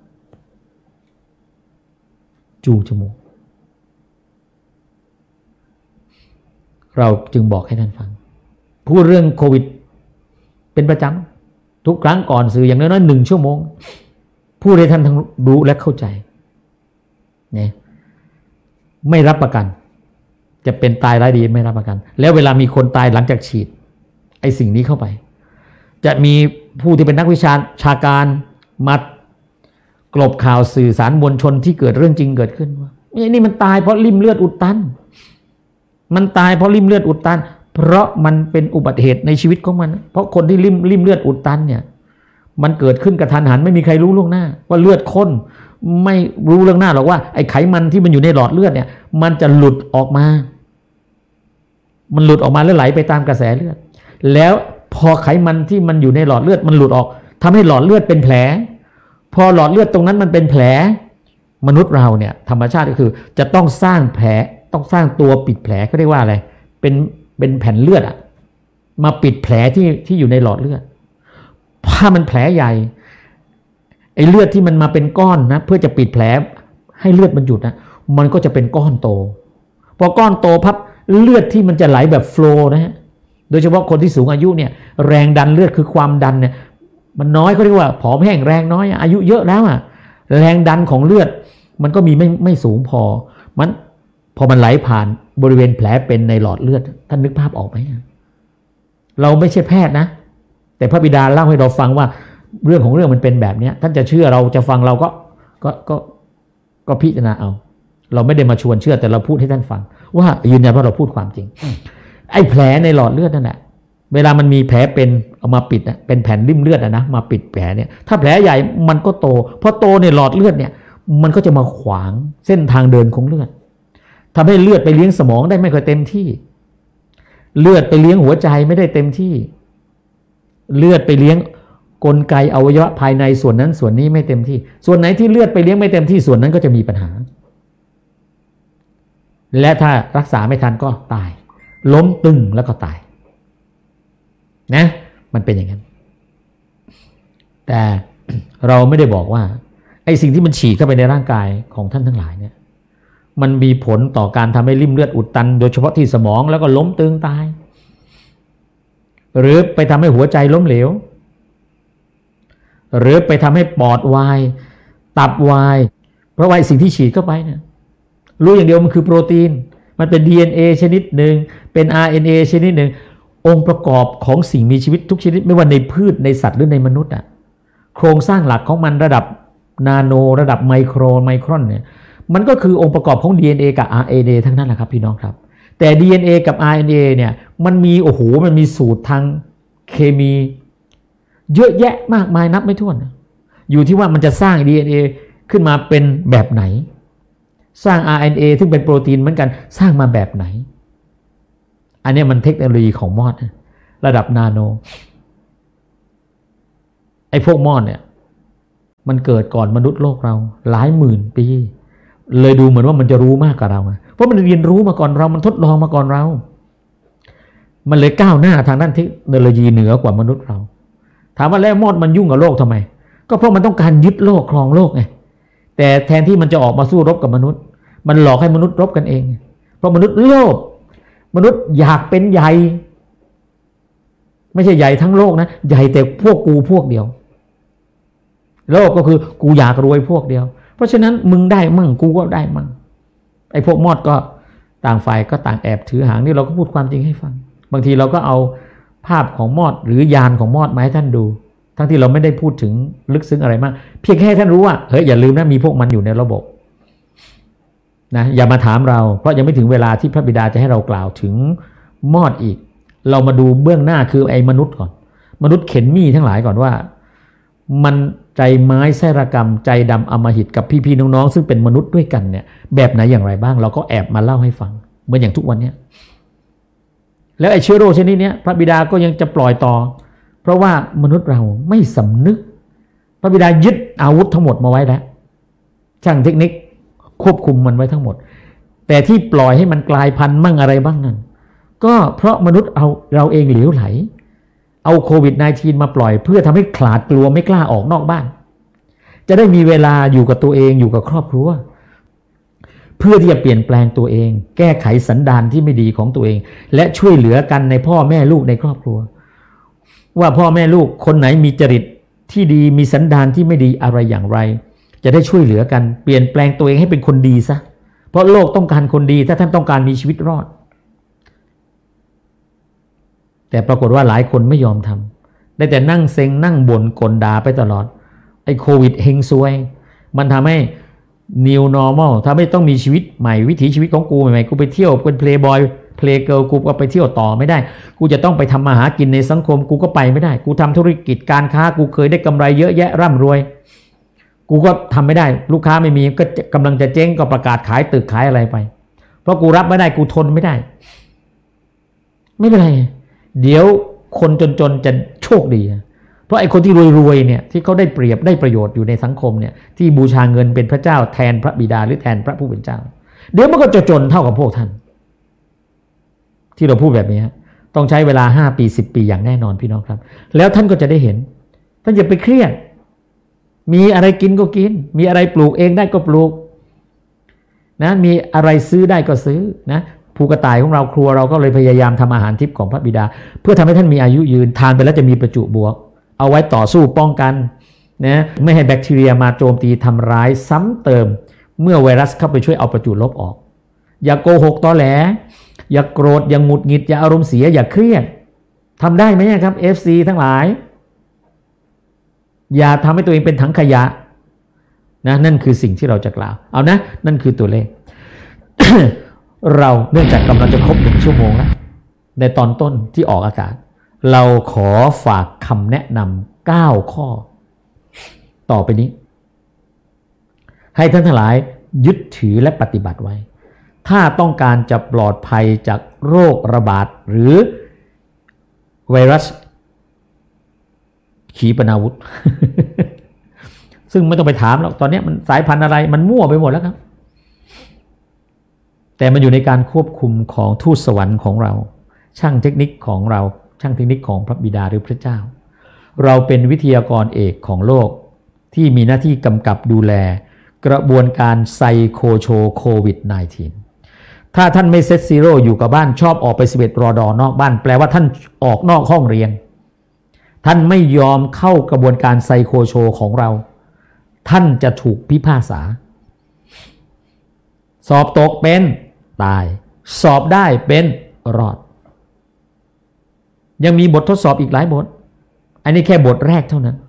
จูงจมูกเราจึงบอกให้ท่านฟังพูดเรื่องโควิดเป็นประจำทุกครั้งก่อนสื่ออย่างน้อยๆหนึ่งชั่วโมงพูดให้ท่านทั้งรู้และเข้าใจเนี่ยไม่รับประกันจะเป็นตายร้ายดีไม่รับประกันแล้วเวลามีคนตายหลังจากฉีดไอ้สิ่งนี้เข้าไปจะมีผู้ที่เป็นนักวิชาชาการมากลบข่าวสื่อสารมวลชนที่เกิดเรื่องจริงเกิดขึ้นว่านี่มันตายเพราะริ่มเลือดอุดตันมันตายเพราะริ่มเลือดอุดตันเพราะมันเป็นอุบัติเหตุในชีวิตของมันเพราะคนที่ริ่มริ่มเลือดอุดตันเนี่ยมันเกิดขึ้นกระทันหันไม่มีใครรู้ล่วงหน้าว่าเลือดข้นไม่รู้เรื่องหน้าหรอกว่าไอ้ไขมันที่มันอยู่ในหลอดเลือดเนี่ยมันจะหลุดออกมามันหลุดออกมาแล้วไหลไปตามกระแสเลือดแล้วพอไขมันที่มันอยู่ในหลอดเลือดมันหลุดออกทำให้หลอดเลือดเป็นแผลพอหลอดเลือดตรงนั้นมันเป็นแผลมนุษย์เราเนี่ยธรรมชาติก็คือจะต้องสร้างแผลต้องสร้างตัวปิดแผลเขาเรียกว่าอะไรเป็นเป็นแผ่นเลือดอะมาปิดแผลที่ที่อยู่ในหลอดเลือดถ้ามันแผลใหญ่ไอ้เลือดที่มันมาเป็นก้อนนะเพื่อจะปิดแผลให้เลือดมันหยุดนะมันก็จะเป็นก้อนโตพอก้อนโตพับเลือดที่มันจะไหลแบบโฟลว์นะฮะโดยเฉพาะคนที่สูงอายุเนี่ยแรงดันเลือดคือความดันเนี่ยมันน้อยเขาเรียกว่าผอมแห้งแรงน้อยอายุเยอะแล้วอ่ะแรงดันของเลือดมันก็มีไม่ไม่สูงพอมันพอมันไหลผ่านบริเวณแผลเป็นในหลอดเลือดท่านนึกภาพออกไหมเราไม่ใช่แพทย์นะแต่พระบิดาเล่าให้เราฟังว่าเรื่องของเรื่องมันเป็นแบบนี้ท่านจะเชื่อเราจะฟังเราก็ก็ก็ก็พิจารณาเอาเราไม่ได้มาชวนเชื่อแต่เราพูดให้ท่านฟังว่ายืนยันว่าเราพูดความจริงไอ้แผลในหลอดเลือดนั่นแหละเวลามันมีแผลเป็นเอามาปิดนะเป็นแผ่นริ่มเลือดนะมาปิดแผลเนี่ยถ้าแผลใหญ่มันก็โตพอโตในหลอดเลือดเนี่ยมันก็จะมาขวางเส้นทางเดินของเลือดทำให้เลือดไปเลี้ยงสมองได้ไม่ค่อยเต็มที่เลือดไปเลี้ยงหัวใจไม่ได้เต็มที่เลือดไปเลี้ยงกลไกอวัยวะภายในส่วนนั้นส่วนนี้ไม่เต็มที่ส่วนไหนที่เลือดไปเลี้ยงไม่เต็มที่ส่วนนั้นก็จะมีปัญหาและถ้ารักษาไม่ทันก็ตายล้มตึงแล้วก็ตายนะมันเป็นอย่างนั้นแต่เราไม่ได้บอกว่าไอ้สิ่งที่มันฉีดเข้าไปในร่างกายของท่านทั้งหลายเนี่ยมันมีผลต่อการทำให้ริ่มเลือดอุดตันโดยเฉพาะที่สมองแล้วก็ล้มตึงตายหรือไปทำให้หัวใจล้มเหลวหรือไปทำให้ปอดวายตับวายเพราะว่าสิ่งที่ฉีดเข้าไปเนี่ยรู้อย่างเดียวมันคือโปรตีนมันเป็น ดี เอ็น เอ ชนิดหนึ่งเป็น อาร์ เอ็น เอ ชนิดหนึ่งองค์ประกอบของสิ่งมีชีวิตทุกชนิดไม่ว่าในพืชในสัตว์หรือในมนุษย์อ่ะโครงสร้างหลักของมันระดับนาโนระดับไมโครไมครอนเนี่ยมันก็คือองค์ประกอบของ ดี เอ็น เอ กับ อาร์ เอ็น เอ ทั้งนั้นแหละครับพี่น้องครับแต่ ดี เอ็น เอ กับ อาร์ เอ็น เอ เนี่ยมันมีโอ้โหมันมีสูตรทางเคมีเยอะแยะมากมายนับไม่ถ้วนอยู่ที่ว่ามันจะสร้าง ดี เอ็น เอ ขึ้นมาเป็นแบบไหนสร้าง อาร์ เอ็น เอ ซึ่งเป็นโปรตีนเหมือนกันสร้างมาแบบไหนอันนี้มันเทคโนโลยีของมอดระดับนาโนไอ้พวกมอดเนี่ยมันเกิดก่อนมนุษย์โลกเราหลายหมื่นปีเลยดูเหมือนว่ามันจะรู้มากกว่าเราเพราะมันเรียนรู้มาก่อนเรามันทดลองมาก่อนเรามันเลยก้าวหน้าทางด้านเทคโนโลยีเหนือกว่ามนุษย์เราถามว่าแล้วมอดมันยุ่งกับโลกทำไมก็เพราะมันต้องการยึดโลกครองโลกไงแต่แทนที่มันจะออกมาสู้รบกับมนุษย์มันหลอกให้มนุษย์รบกันเองเพราะมนุษย์โลภมนุษย์อยากเป็นใหญ่ไม่ใช่ใหญ่ทั้งโลกนะใหญ่แต่พวกกูพวกเดียวโลกก็คือกูอยากรวยพวกเดียวเพราะฉะนั้นมึงได้มั่งกูก็ได้มั่งไอ้พวกมอดก็ต่างฝ่ายก็ต่างแอบถือหางนี่เราก็พูดความจริงให้ฟังบางทีเราก็เอาภาพของมอดหรือยานของมอดมาให้ท่านดูทั้งที่เราไม่ได้พูดถึงลึกซึ้งอะไรมากเพียงแค่ท่านรู้ว่าเฮ้ยอย่าลืมนะมีพวกมันอยู่ในระบบนะอย่ามาถามเราเพราะยังไม่ถึงเวลาที่พระบิดาจะให้เรากล่าวถึงมอดอีกเรามาดูเบื้องหน้าคือไอ้มนุษย์ก่อนมนุษย์เข็นมี่ทั้งหลายก่อนว่ามันใจไม้ไส้ระกรรมใจดำอำมหิตกับพี่ๆน้องๆซึ่งเป็นมนุษย์ด้วยกันเนี่ยแบบไหนอย่างไรบ้างเราก็แอบมาเล่าให้ฟังเหมือนอย่างทุกวันนี้แล้วไอ้เชื้อโรคชนิดนี้พระบิดาก็ยังจะปล่อยต่อเพราะว่ามนุษย์เราไม่สำนึกพระบิดายึดอาวุธทั้งหมดมาไว้แล้วช่างเทคนิคควบคุมมันไว้ทั้งหมดแต่ที่ปล่อยให้มันกลายพันธุ์มั่งอะไรบ้างนั่นก็เพราะมนุษย์เอาเราเองเหลวไหลเอาโควิด สิบเก้า มาปล่อยเพื่อทำให้ขลาดกลัวไม่กล้าออกนอกบ้านจะได้มีเวลาอยู่กับตัวเองอยู่กับครอบครัวเพื่อที่จะเปลี่ยนแปลงตัวเองแก้ไขสันดานที่ไม่ดีของตัวเองและช่วยเหลือกันในพ่อแม่ลูกในครอบครัวว่าพ่อแม่ลูกคนไหนมีจริตที่ดีมีสันดานที่ไม่ดีอะไรอย่างไรจะได้ช่วยเหลือกันเปลี่ยนแปลงตัวเองให้เป็นคนดีซะเพราะโลกต้องการคนดีถ้าท่านต้องการมีชีวิตรอดแต่ปรากฏว่าหลายคนไม่ยอมทำได้แต่นั่งเซ็งนั่งบ่นกลด่าไปตลอดไอ้โควิดเฮงซวยมันทำให้ new normal ทำให้ต้องมีชีวิตใหม่วิถีชีวิตของกูใหม่ๆกูไปเที่ยวเป็นเพลย์บอยเพลย์เกิร์ลกูก็ไปเที่ยวต่อไม่ได้กูจะต้องไปทำมาหากินในสังคมกูก็ไปไม่ได้กูทำธุรกิจการค้ากูเคยได้กำไรเยอะแยะร่ำรวยกูก็ทำไม่ได้ลูกค้าไม่มีก็กำลังจะเจ๊งก็ประกาศขายตึกขายอะไรไปเพราะกูรับไม่ได้กูทนไม่ได้ไม่เป็นไรเดี๋ยวคนจนๆจะโชคดีเพราะไอ้คนที่รวยๆเนี่ยที่เขาได้เปรียบได้ประโยชน์อยู่ในสังคมเนี่ยที่บูชาเงินเป็นพระเจ้าแทนพระบิดาหรือแทนพระผู้เป็นเจ้าเดี๋ยวมันก็จะจนเท่ากับพวกท่านที่เราพูดแบบนี้ต้องใช้เวลาห้าปีสิบปีอย่างแน่นอนพี่น้องครับแล้วท่านก็จะได้เห็นท่านอย่าไปเครียดมีอะไรกินก็กินมีอะไรปลูกเองได้ก็ปลูกนะมีอะไรซื้อได้ก็ซื้อนะภูกระต่ายของเราครัวเราก็เลยพยายามทำอาหารทิพย์ของพระบิดาเพื่อทำให้ท่านมีอายุยืนทานไปแล้วจะมีประจุบวกเอาไว้ต่อสู้ป้องกันนะไม่ให้แบคทีเรียมาโจมตีทำร้ายซ้ำเติมเมื่อไวรัสเข้าไปช่วยเอาประจุลบออกอย่าโกหกตอแหลอย่าโกรธอย่าหงุดหงิดอย่าอารมณ์เสียอย่าเครียดทำได้ไหมครับ เอฟ ซี ทั้งหลายอย่าทำให้ตัวเองเป็นถังขยะนะนั่นคือสิ่งที่เราจะกล่าวเอานะนั่นคือตัวเลข เราเนื่องจากกำลังจะครบหนึ่งชั่วโมงแล้วในตอนต้นที่ออกอากาศเราขอฝากคำแนะนำเก้าข้อต่อไปนี้ให้ท่านทั้งหลายยึดถือและปฏิบัติไว้ถ้าต้องการจะปลอดภัยจากโรคระบาดหรือไวรัสขีปนาวุธ ซึ่งไม่ต้องไปถามหรอกตอนนี้มันสายพันธุ์อะไรมันมั่วไปหมดแล้วครับแต่มันอยู่ในการควบคุมของทูตสวรรค์ของเราช่างเทคนิคของเราช่างเทคนิคของพระบิดาหรือพระเจ้าเราเป็นวิทยากรเอกของโลกที่มีหน้าที่กำกับดูแลกระบวนการไซโคโชโควิด สิบเก้า ถ้าท่านไม่เซตซีโร่อยู่กับบ้านชอบออกไปสิบเอ็ดรอดอนอกบ้านแปลว่าท่านออกนอกห้องเรียนท่านไม่ยอมเข้ากระบวนการไซโคโชของเราท่านจะถูกพิพากษาสอบตกเป็นตายสอบได้เป็นรอดยังมีบททดสอบอีกหลายบทอันนี้แค่บทแรกเท่านั้น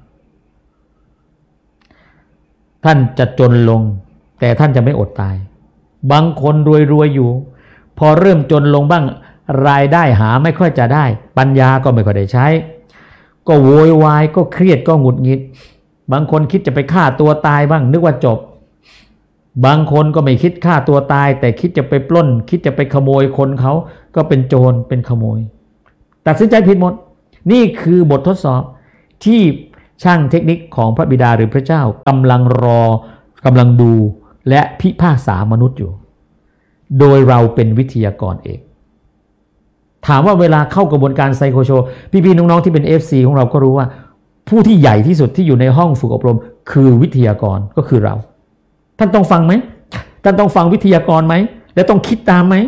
ท่านจะจนลงแต่ท่านจะไม่อดตายบางคนรวยๆอยู่พอเริ่มจนลงบ้างรายได้หาไม่ค่อยจะได้ปัญญาก็ไม่ค่อยได้ใช้ก็โวยวายก็เครียดก็หงุดหงิดบางคนคิดจะไปฆ่าตัวตายบ้างนึกว่าจบบางคนก็ไม่คิดฆ่าตัวตายแต่คิดจะไปปล้นคิดจะไปขโมยคนเขาก็เป็นโจรเป็นขโมยตัดสินใจผิดหมดนี่คือบททดสอบที่ช่างเทคนิคของพระบิดาหรือพระเจ้ากำลังรอกำลังดูและพิพากษามนุษย์อยู่โดยเราเป็นวิทยากรเองถามว่าเวลาเข้ากระบวนการไซโคโชพี่ๆน้องๆที่เป็น เอฟ ซี ของเราก็รู้ว่าผู้ที่ใหญ่ที่สุดที่อยู่ในห้องฝึกอบรมคือวิทยากรก็คือเราท่านต้องฟังไหมท่านต้องฟังวิทยากรไหมและต้องคิดตามไหม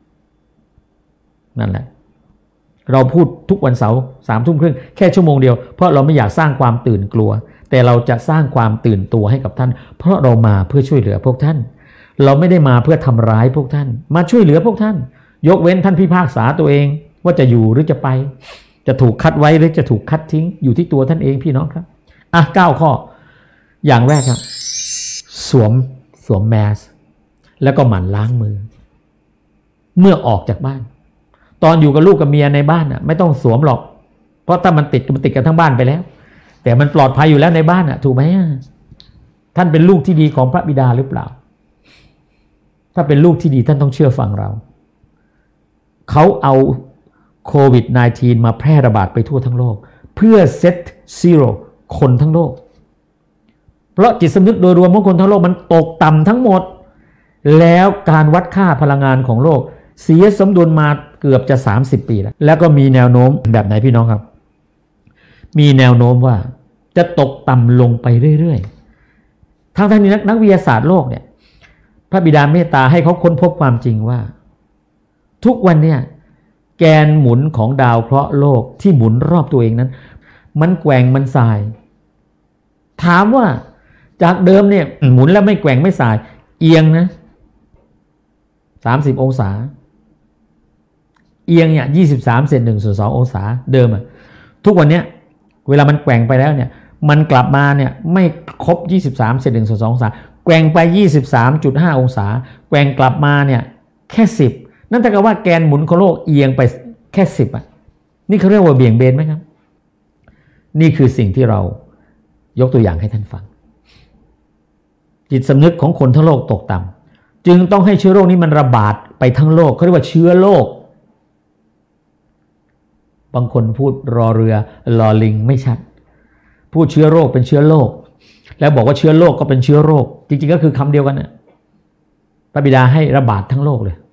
นั่นแหละเราพูดทุกวันเสาร์สามทุ่มครึ่งแค่ชั่วโมงเดียวเพราะเราไม่อยากสร้างความตื่นกลัวแต่เราจะสร้างความตื่นตัวให้กับท่านเพราะเรามาเพื่อช่วยเหลือพวกท่านเราไม่ได้มาเพื่อทำร้ายพวกท่านมาช่วยเหลือพวกท่านยกเว้นท่านพิพากษาตัวเองว่าจะอยู่หรือจะไปจะถูกคัดไว้หรือจะถูกคัดทิ้งอยู่ที่ตัวท่านเองพี่น้องครับอ่ะเก้าข้ออย่างแรกครับสวมสวมแมสแล้วก็หมั่นล้างมือเมื่อออกจากบ้านตอนอยู่กับลูกกับเมียในบ้านอ่ะไม่ต้องสวมหรอกเพราะถ้ามันติดมันติดกันทั้งบ้านไปแล้วแต่มันปลอดภัยอยู่แล้วในบ้านอ่ะถูกไหมท่านเป็นลูกที่ดีของพระบิดาหรือเปล่าถ้าเป็นลูกที่ดีท่านต้องเชื่อฟังเราเขาเอาโควิด สิบเก้า มาแพร่ระบาดไปทั่วทั้งโลกเพื่อเซตซีโร่คนทั้งโลกเพราะจิตสำนึกโดยรวมของคนทั้งโลกมันตกต่ำทั้งหมดแล้วการวัดค่าพลังงานของโลกเสียสมดุลมาเกือบจะสามสิบปีแล้วแล้วก็มีแนวโน้มแบบไหนพี่น้องครับมีแนวโน้มว่าจะตกต่ำลงไปเรื่อยๆทั้งๆนี้นักวิทยาศาสตร์โลกเนี่ยพระบิดาเมตตาให้เขาค้นพบความจริงว่าทุกวันเนี่ยแกนหมุนของดาวเคราะห์โลกที่หมุนรอบตัวเองนั้นมันแกว่งมันสายถามว่าจากเดิมเนี่ยหมุนแล้วไม่แกว่งไม่สายเอียงนะสามสิบองศาเอียงเนี่ยยี่สิบสามเศษหนึ่งส่วนสององศาเดิมอะทุกวันเนี้ยเวลามันแกว่งไปแล้วเนี่ยมันกลับมาเนี่ยไม่ครบยี่สิบสามเศษหนึ่งส่วนสององศาแกว่งไป ยี่สิบสามจุดห้า องศาแกว่งกลับมาเนี่ยแค่สิบนั่นเท่ากับว่าแกนหมุนของโลกเอียงไปแค่สิบอ่ะนี่เขาเรียกว่าเบี่ยงเบนไหมครับนี่คือสิ่งที่เรายกตัวอย่างให้ท่านฟังจิตสำนึกของคนทั้งโลกตกต่ำจึงต้องให้เชื้อโรคนี้มันระบาดไปทั้งโลกเขาเรียกว่าเชื้อโรคบางคนพูดรอเรือรอลิงไม่ชัดพูดเชื้อโรคเป็นเชื้อโรคแล้วบอกว่าเชื้อโรคก็เป็นเชื้อโรคจริงๆก็คือคำเดียวกันนะพระบิดาให้ระบาดทั้งโลกเลย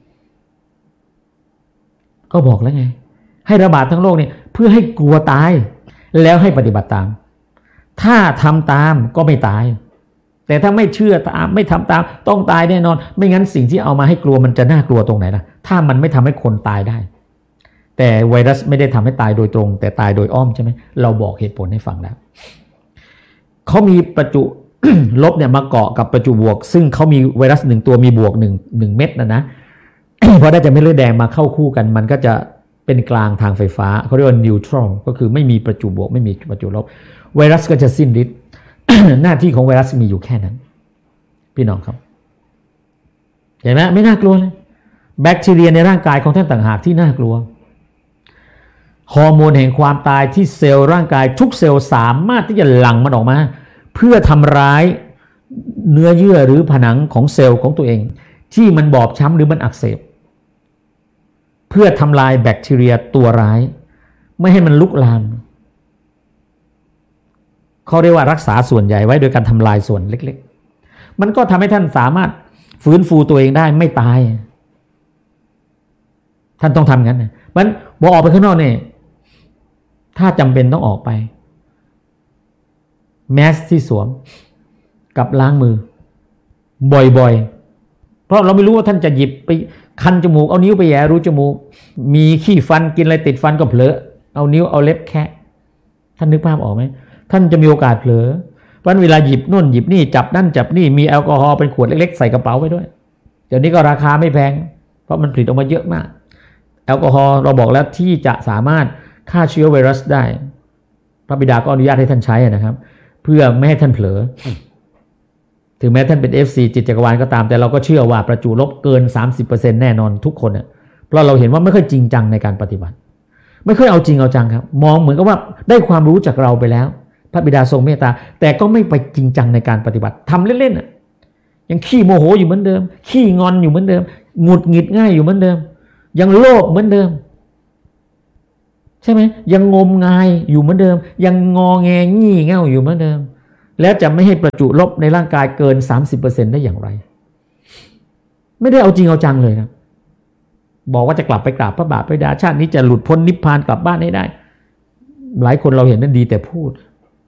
ก็บอกแล้วไงให้ระบาดทั้งโลกเนี่ยเพื่อให้กลัวตายแล้วให้ปฏิบัติตามถ้าทำตามก็ไม่ตายแต่ถ้าไม่เชื่อตามไม่ทำตามต้องตายแน่นอนไม่งั้นสิ่งที่เอามาให้กลัวมันจะน่ากลัวตรงไหนล่ะถ้ามันไม่ทำให้คนตายได้แต่ไวรัสไม่ได้ทำให้ตายโดยตรงแต่ตายโดยอ้อมใช่ไหมเราบอกเหตุผลให้ฟังแล้วเขามีประจุ ลบเนี่ยมาเกาะกับประจุบวกซึ่งเขามีไวรัสหนึ่งตัวมีบวกหนึ่งหนึ่งเม็ดนะนะ เพราะได้จะเม็ดเลือดแดงมาเข้าคู่กันมันก็จะเป็นกลางทางไฟฟ้าเขาเรียกว่านิวทรอนก็คือไม่มีประจุบวกไม่มีประจุลบไวรัสก็จะสิ้นฤทธิ์ หน้าที่ของไวรัสมีอยู่แค่นั้นพี่น้องครับเห็นไหมไม่น่ากลัวเลยแบคทีเรียในร่างกายของท่านต่างหากที่น่ากลัวฮอร์โมนแห่งความตายที่เซลล์ร่างกายทุกเซลล์สามารถที่จะหลั่งมันออกมาเพื่อทำร้ายเนื้อเยื่อหรือผนังของเซลล์ของตัวเองที่มันบอบช้ำหรือมันอักเสบเพื่อทำลายแบคทีเรียตัวร้ายไม่ให้มันลุกลามเขาเรียกว่ารักษาส่วนใหญ่ไว้โดยการทำลายส่วนเล็กๆมันก็ทำให้ท่านสามารถฟื้นฟูตัวเองได้ไม่ตายท่านต้องทำงั้นนะมันพอออกไปข้างนอกเนี่ยถ้าจำเป็นต้องออกไปแมสที่สวมกับล้างมือบ่อยๆเพราะเราไม่รู้ว่าท่านจะหยิบไปคันจมูกเอานิ้วไปแย่รูจมูกมีขี้ฟันกินอะไรติดฟันก็เผลอเอานิ้วเอาเล็บแคะท่านนึกภาพออกไหมท่านจะมีโอกาสเผลอเพราะเวลาหยิบนู่นหยิบนี่จับนั่นจับนี่มีแอลกอฮอล์เป็นขวดเล็กๆใส่กระเป๋าไว้ด้วยเดี๋ยวนี้ก็ราคาไม่แพงเพราะมันผลิตออกมาเยอะมากแอลกอฮอล์เราบอกแล้วที่จะสามารถฆ่าเชื้อไวรัสได้พระบิดาก็อนุญาตให้ท่านใช้นะครับเพื่อไม่ให้ท่านเผลอถึงแม้ท่านเป็น เอฟ ซี จิตจักรวาลก็ตามแต่เราก็เชื่อว่าประจุลบเกิน สามสิบเปอร์เซ็นต์ แน่นอนทุกคนเพราะเราเห็นว่าไม่ค่อยจริงจังในการปฏิบัติไม่ค่อยเอาจริงเอาจังครับมองเหมือนกับว่าได้ความรู้จากเราไปแล้วพระบิดาทรงเมตตาแต่ก็ไม่ไปจริงจังในการปฏิบัติทำเล่นๆยังขี้โมโหอยู่เหมือนเดิมขี้งอนอยู่เหมือนเดิมหงุดหงิดง่ายอยู่เหมือนเดิมยังโลภเหมือนเดิมใช่ไหมยังงมงายอยู่เหมือนเดิมยังงอแงงี่เง่าอยู่เหมือนเดิมแล้วจะไม่ให้ประจุลบในร่างกายเกิน สามสิบเปอร์เซ็นต์ ได้อย่างไรไม่ได้เอาจริงเอาจังเลยครับบอกว่าจะกลับไปกราบพระบาทพระบิดาชาตินี้จะหลุดพ้นนิพพานกลับบ้านให้ได้หลายคนเราเห็นนั้นดีแต่พูด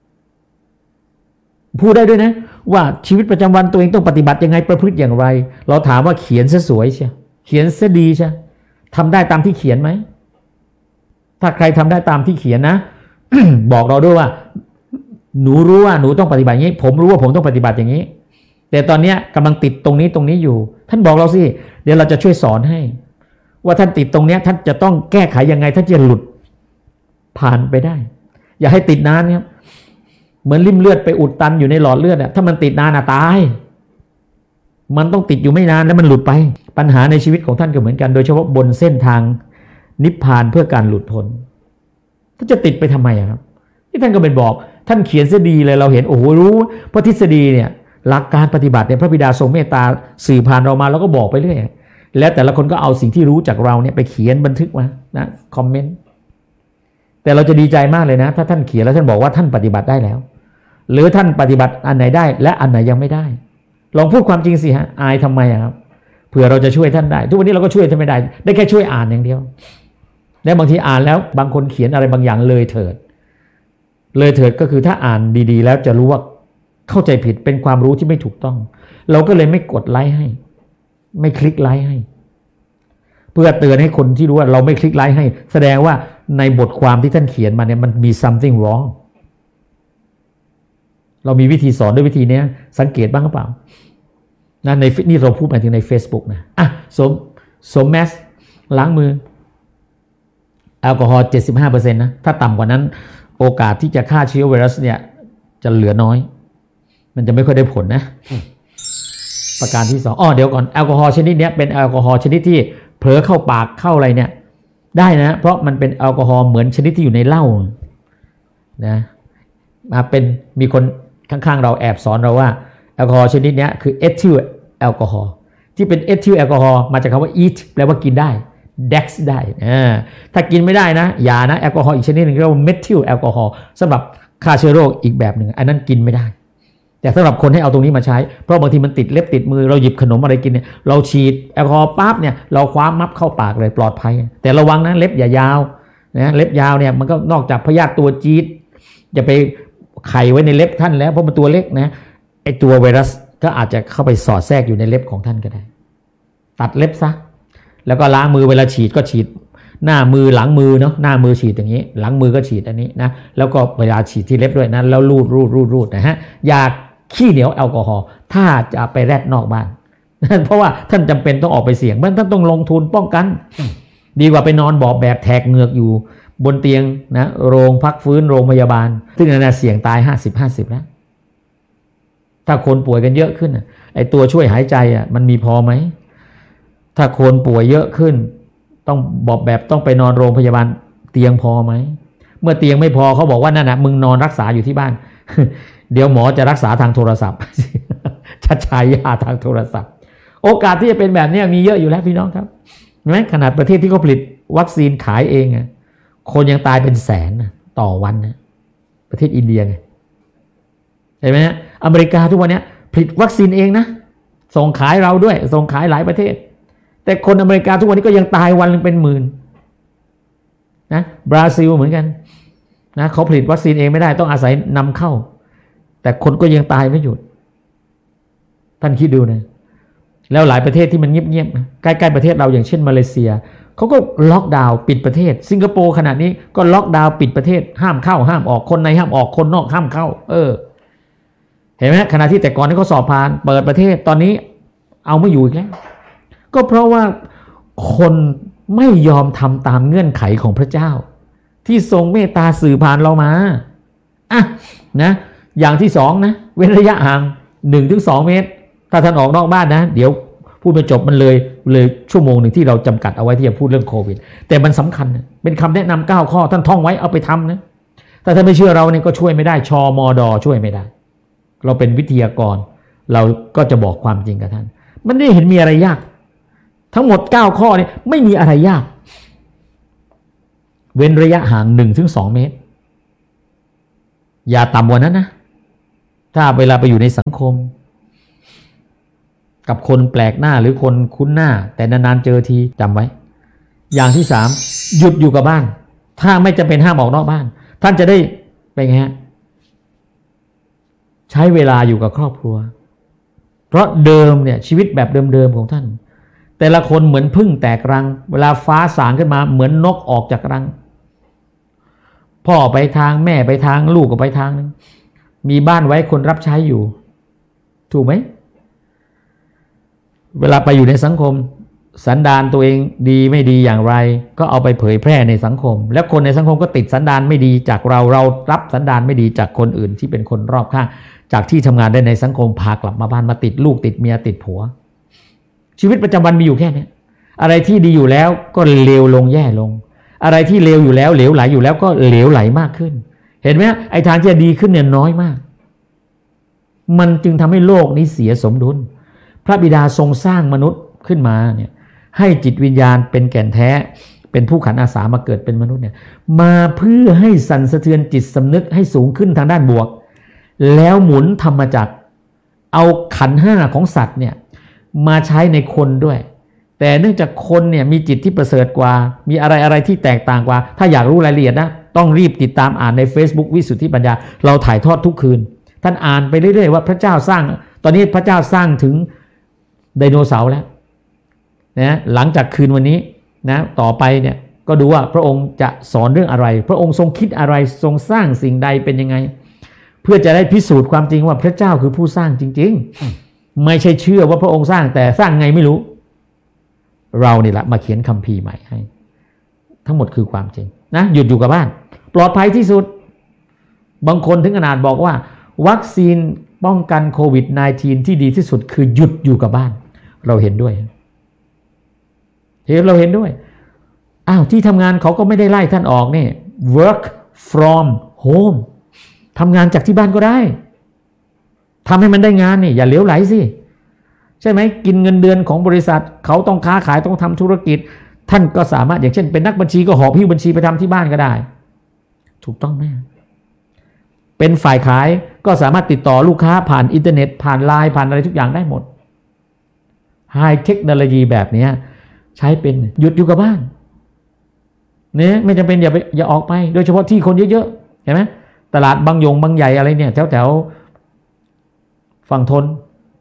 พูดได้ด้วยนะว่าชีวิตประจำวันตัวเองต้องปฏิบัติยังไงประพฤติอย่างไรเราถามว่าเขียนซะสวยใช่เขียนซะดีใช่ทำได้ตามที่เขียนไหมถ้าใครทำได้ตามที่เขียนนะ บอกเราด้วยว่าหนูรู้ว่าหนูต้องปฏิบัติอย่างนี้ผมรู้ว่าผมต้องปฏิบัติอย่างนี้แต่ตอนนี้กำลังติดตรงนี้ตรงนี้อยู่ท่านบอกเราสิเดี๋ยวเราจะช่วยสอนให้ว่าท่านติดตรงนี้ท่านจะต้องแก้ไขยังไงท่านจะหลุดผ่านไปได้อย่าให้ติดนานครับเหมือนริ่มเลือดไปอุดตันอยู่ในหลอดเลือดอะถ้ามันติดนานอะตายมันต้องติดอยู่ไม่นานแล้วมันหลุดไปปัญหาในชีวิตของท่านก็เหมือนกันโดยเฉพาะบนเส้นทางนิพพานเพื่อการหลุดพ้นท่านจะติดไปทำไมครับที่ท่านก็เป็นบอกท่านเขียนซะดีเลยเราเห็นโอ้โหรู้เพราะทฤษฎีเนี่ยหลักการปฏิบัติเนี่ยพระบิดาทรงเมตตาสื่อผ่านเรามาแล้วก็บอกไปเรื่อยแล้วแต่ละคนก็เอาสิ่งที่รู้จากเราเนี่ยไปเขียนบันทึกมานะคอมเมนต์แต่เราจะดีใจมากเลยนะถ้าท่านเขียนแล้วท่านบอกว่าท่านปฏิบัติได้แล้วหรือท่านปฏิบัติอันไหนได้และอันไหนยังไม่ได้ลองพูดความจริงสิฮะอายทำไมครับเผื่อเราจะช่วยท่านได้ทุกวันนี้เราก็ช่วยท่านไม่ได้ได้แค่ช่วยอ่านอย่างเดียวและบางทีอ่านแล้วบางคนเขียนอะไรบางอย่างเลยเถิดเลยเถิดก็คือถ้าอ่านดีๆแล้วจะรู้ว่าเข้าใจผิดเป็นความรู้ที่ไม่ถูกต้องเราก็เลยไม่กดไลค์ให้ไม่คลิกไลค์ให้เพื่อเตือนให้คนที่รู้ว่าเราไม่คลิกไลค์ให้แสดงว่าในบทความที่ท่านเขียนมาเนี่ยมันมี something wrong เรามีวิธีสอนด้วยวิธีนี้สังเกตบ้างหรือเปล่านะในนี่เราพูดมาถึงใน Facebook นะอ่ะสมสมแมสล้างมือแอลกอฮอล์ เจ็ดสิบห้าเปอร์เซ็นต์ นะถ้าต่ำกว่านั้นโอกาสที่จะฆ่าเชื้อไวรัสเนี่ยจะเหลือน้อยมันจะไม่ค่อยได้ผลนะประการที่สองอ้อเดี๋ยวก่อนแอลกอฮอล์ชนิดนี้เป็นแอลกอฮอล์ชนิดที่เผลอเข้าปากเข้าอะไรเนี่ยได้นะเพราะมันเป็นแอลกอฮอล์เหมือนชนิดที่อยู่ในเหล้านะมาเป็นมีคนข้างๆเราแอบสอนเราว่าแอลกอฮอล์ชนิดนี้คือเอทิลแอลกอฮอล์ที่เป็นเอทิลแอลกอฮอล์มาจากคำว่า eat แปลว่ากินได้ dex ได้ถ้ากินไม่ได้นะอย่านะแอลกอฮอล์อีกชนิดหนึ่งเรียกว่าเมทิลแอลกอฮอล์สำหรับฆ่าเชื้อโรคอีกแบบหนึ่งอันนั้นกินไม่ได้แต่สำหรับคนให้เอาตรงนี้มาใช้เพราะบางทีมันติดเล็บติดมือเราหยิบขนมอะไรกินเนี่ยเราฉีดแอลกอฮอล์ปั๊บเนี่ยเราคว้ามับเข้าปากเลยปลอดภัยแต่ระวังนะเล็บอย่ายาวนะเล็บยาวเนี่ยมันก็นอกจากพยาธิตัวจี๊ดอย่าไปไข่ไว้ในเล็บท่านแล้วเพราะมันตัวเล็กนะไอตัวไวรัสก็อาจจะเข้าไปสอดแทรกอยู่ในเล็บของท่านก็ได้ตัดเล็บซะแล้วก็ล้างมือเวลาฉีดก็ฉีดหน้ามือหลังมือเนาะหน้ามือฉีดอย่างนี้หลังมือก็ฉีดอันนี้นะแล้วก็เวลาฉีดที่เล็บด้วยนะแล้วรูดรูดรูดรูดนะฮะอย่าขี้เหนียวแอลกอฮอล์ถ้าจะไปแรดนอกบ้านเพราะว่าท่านจำเป็นต้องออกไปเสี่ยงมันท่านต้องลงทุนป้องกันดีกว่าไปนอนบอบแบบแทกเหงือกอยู่บนเตียงนะโรงพักฟื้นโรงพยาบาลซึ่งนั่นเสี่ยงตายห้าสิบ ห้าสิบแล้วถ้าคนป่วยกันเยอะขึ้นไอตัวช่วยหายใจอ่ะมันมีพอไหมถ้าคนป่วยเยอะขึ้นต้องบอกแบบต้องไปนอนโรงพยาบาลเตียงพอไหมเมื่อเตียงไม่พอเขาบอกว่านั่นนะมึงนอนรักษาอยู่ที่บ้าน เดี๋ยวหมอจะรักษาทางโทรศัพท์ ชัดชายยาทางโทรศัพท์โอกาสที่จะเป็นแบบนี้มีเยอะอยู่แล้วพี่น้องครับเห็นไหมขนาดประเทศที่เขาผลิตวัคซีนขายเองอ่ะคนยังตายเป็นแสนต่อวันนะประเทศอินเดียไงเห็นไหมฮะอเมริกาทุกวันนี้ผลิตวัคซีนเองนะส่งขายเราด้วยส่งขายหลายประเทศแต่คนอเมริกาทุกวันนี้ก็ยังตายวันนึงเป็นหมื่นนะบราซิลเหมือนกันนะเขาผลิตวัคซีนเองไม่ได้ต้องอาศัยนำเข้าแต่คนก็ยังตายไม่หยุดท่านคิดดูนะแล้วหลายประเทศที่มันเงียบๆนะใกล้ๆประเทศเราอย่างเช่นมาเลเซียเขาก็ล็อกดาวน์ปิดประเทศสิงคโปร์ขณะนี้ก็ล็อกดาวน์ปิดประเทศห้ามเข้าห้ามออกคนในห้ามออกคนนอกห้ามเข้าเออเห็นไหมขณะที่แต่ก่อนที่เขาสอบผ่านเปิดประเทศตอนนี้เอาไม่อยู่อีกแล้วก็เพราะว่าคนไม่ยอมทำตามเงื่อนไขของพระเจ้าที่ทรงเมตตาสื่อผ่านเรามาอ่ะนะอย่างที่สองนะเว้นระยะห่าง หนึ่งถึงสอง เมตรถ้าท่านออกนอกบ้านนะเดี๋ยวพูดไปจบมันเลยเลยชั่วโมงหนึ่งที่เราจำกัดเอาไว้ที่จะพูดเรื่องโควิดแต่มันสำคัญเป็นคำแนะนำเก้าข้อท่านท่องไว้เอาไปทำนะถ้าท่านไม่เชื่อเราเนี่ยก็ช่วยไม่ได้ชมดช่วยไม่ได้เราเป็นวิทยากรเราก็จะบอกความจริงกับท่านมันไม่เห็นมีอะไรยากทั้งหมดเก้าข้อนี้ไม่มีอะไรยากเว้นระยะห่าง หนึ่งถึงสอง เมตรอย่าต่ำกว่านั้นนะถ้าเวลาไปอยู่ในสังคมกับคนแปลกหน้าหรือคนคุ้นหน้าแต่นานๆเจอทีจำไว้อย่างที่สามหยุดอยู่กับบ้านถ้าไม่จำเป็นห้ามออกนอกบ้านท่านจะได้เป็นไงฮะใช้เวลาอยู่กับครอบครัวเพราะเดิมเนี่ยชีวิตแบบเดิมๆของท่านแต่ละคนเหมือนผึ้งแตกรังเวลาฟ้าสางขึ้นมาเหมือนนกออกจากรังพ่อไปทางแม่ไปทางลูกก็ไปทางนึงมีบ้านไว้คนรับใช้อยู่ถูกไหมเวลาไปอยู่ในสังคมสันดานตัวเองดีไม่ดีอย่างไรก็เอาไปเผยแพร่ในสังคมแล้วคนในสังคมก็ติดสันดานไม่ดีจากเราเรารับสันดานไม่ดีจากคนอื่นที่เป็นคนรอบข้างจากที่ทำงานได้ในสังคมพากลับมาบ้านมาติดลูกติดเมียติดผัวชีวิตประจำวันมีอยู่แค่นี้อะไรที่ดีอยู่แล้วก็เลวลงแย่ลงอะไรที่เลวอยู่แล้วเหลวไหลอยู่แล้วก็เหลวไหลมากขึ้นเห็นไหมไอ้ทางที่จะดีขึ้นเนี่ยน้อยมากมันจึงทำให้โลกนี้เสียสมดุลพระบิดาทรงสร้างมนุษย์ขึ้นมาเนี่ยให้จิตวิญญาณเป็นแก่นแท้เป็นผู้ขันอาสามาเกิดเป็นมนุษย์เนี่ยมาเพื่อให้สั่นสะเทือนจิตสำนึกให้สูงขึ้นทางด้านบวกแล้วหมุนธรรมจักรเอาขันธ์ห้าของสัตว์เนี่ยมาใช้ในคนด้วยแต่เนื่องจากคนเนี่ยมีจิตที่ประเสริฐกว่ามีอะไรอะไรที่แตกต่างกว่าถ้าอยากรู้รายละเอียดนะต้องรีบติดตามอ่านใน Facebook วิสุทธิปัญญาเราถ่ายทอดทุกคืนท่านอ่านไปเรื่อยๆว่าพระเจ้าสร้างตอนนี้พระเจ้าสร้างถึงไดโนเสาร์แล้วนะหลังจากคืนวันนี้นะต่อไปเนี่ยก็ดูว่าพระองค์จะสอนเรื่องอะไรพระองค์ทรงคิดอะไรทรงสร้างสิ่งใดเป็นยังไงเพื่อจะได้พิสูจน์ความจริงว่าพระเจ้าคือผู้สร้างจริงๆไม่ใช่เชื่อว่าพระองค์สร้างแต่สร้างไงไม่รู้เรานี่แหละมาเขียนคัมภีร์ใหม่ให้ทั้งหมดคือความจริงนะหยุดอยู่กับบ้านปลอดภัยที่สุดบางคนถึงขนาดบอกว่าวัคซีนป้องกันโควิด สิบเก้า ที่ดีที่สุดคือหยุดอยู่กับบ้านเราเห็นด้วยเห็นเราเห็นด้วยอ้าวที่ทำงานเขาก็ไม่ได้ไล่ท่านออกนี่ work from home ทำงานจากที่บ้านก็ได้ทำให้มันได้งานนี่อย่าเหลวไหลสิใช่ไหมกินเงินเดือนของบริษัทเขาต้องค้าขายต้องทำธุรกิจท่านก็สามารถอย่างเช่นเป็นนักบัญชีก็หอบหิ้วบัญชีไปทำที่บ้านก็ได้ถูกต้องไหมเป็นฝ่ายขายก็สามารถติดต่อลูกค้าผ่านอินเทอร์เน็ตผ่านไลน์ผ่านอะไรทุกอย่างได้หมดไฮเทคโนโลยีแบบนี้ใช้เป็นหยุดอยู่กับบ้านเนี่ยไม่จำเป็นอย่าไปอย่าออกไปโดยเฉพาะที่คนเยอะๆเห็นไหมตลาดบางยงบางใหญ่อะไรเนี่ยแถวแถวฝั่งทน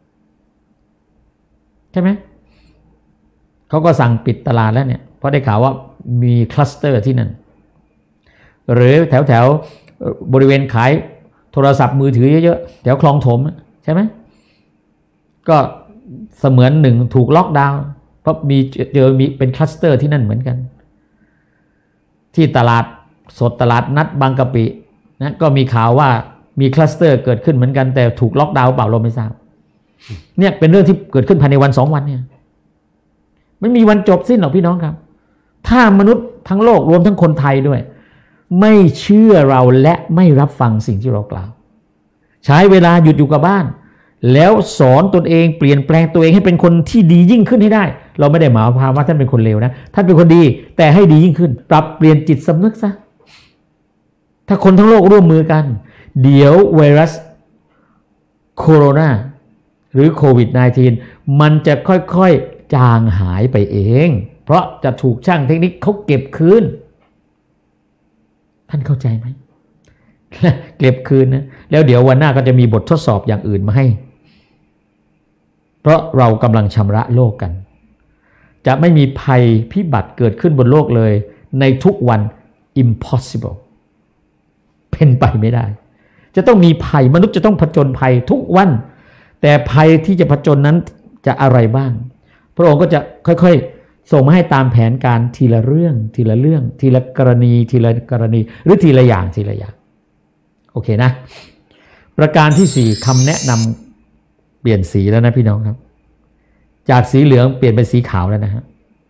ใช่ไหมเขาก็สั่งปิดตลาดแล้วเนี่ยเพราะได้ข่าวว่ามีคลัสเตอร์ที่นั่นหรือแถวแถวบริเวณขายโทรศัพท์มือถือเยอะๆแถวคลองถมใช่ไหมก็เสมือนหนึ่งถูกล็อกดาวน์เพราะมีเจอมีเป็นคลัสเตอร์ที่นั่นเหมือนกันที่ตลาดสดตลาดนัดบางกะปินะก็มีข่าวว่ามีคลัสเตอร์เกิดขึ้นเหมือนกันแต่ถูกล็อกดาวน์เปล่าเราไม่ทราบเนี่ยเป็นเรื่องที่เกิดขึ้นภายในวันสองวันเนี่ยไม่มีวันจบสิ้นหรอกพี่น้องครับถ้ามนุษย์ทั้งโลกรวมทั้งคนไทยด้วยไม่เชื่อเราและไม่รับฟังสิ่งที่เรากล่าวใช้เวลาหยุดอยู่กับบ้านแล้วสอนตนเองเปลี่ยนแปลงตัวเองให้เป็นคนที่ดียิ่งขึ้นให้ได้เราไม่ได้หมายความว่าท่านเป็นคนเลวนะท่านเป็นคนดีแต่ให้ดียิ่งขึ้นปรับเปลี่ยนจิตสำนึกซะถ้าคนทั้งโลกร่วมมือกันเดี๋ยวไวรัสโคโรนาหรือโควิด สิบเก้า มันจะค่อยๆจางหายไปเองเพราะจะถูกช่างเทคนิคเขาเก็บคืนท่านเข้าใจไหมเก็บคืนนะแล้วเดี๋ยววันหน้าก็จะมีบททดสอบอย่างอื่นมาให้เพราะเรากำลังชำระโลกกันจะไม่มีภัยพิบัติเกิดขึ้นบนโลกเลยในทุกวัน impossible เป็นไปไม่ได้จะต้องมีภัยมนุษย์จะต้องผจญภัยทุกวันแต่ภัยที่จะผจญนั้นจะอะไรบ้างพระองค์ก็จะค่อยๆส่งมาให้ตามแผนการทีละเรื่องทีละเรื่องทีละกรณีทีละกรณีหรือทีละอย่างทีละอย่างโอเคนะประการที่สี่คำแนะนำเปลี่ยนสีแล้วนะพี่น้องครับจากสีเหลืองเปลี่ยนเป็นสีขาวแล้วนะฮะ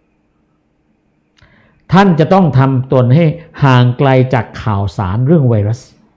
ท่านจะต้องทำตนให้ห่างไกลจากข่าวสารเรื่องไวรัส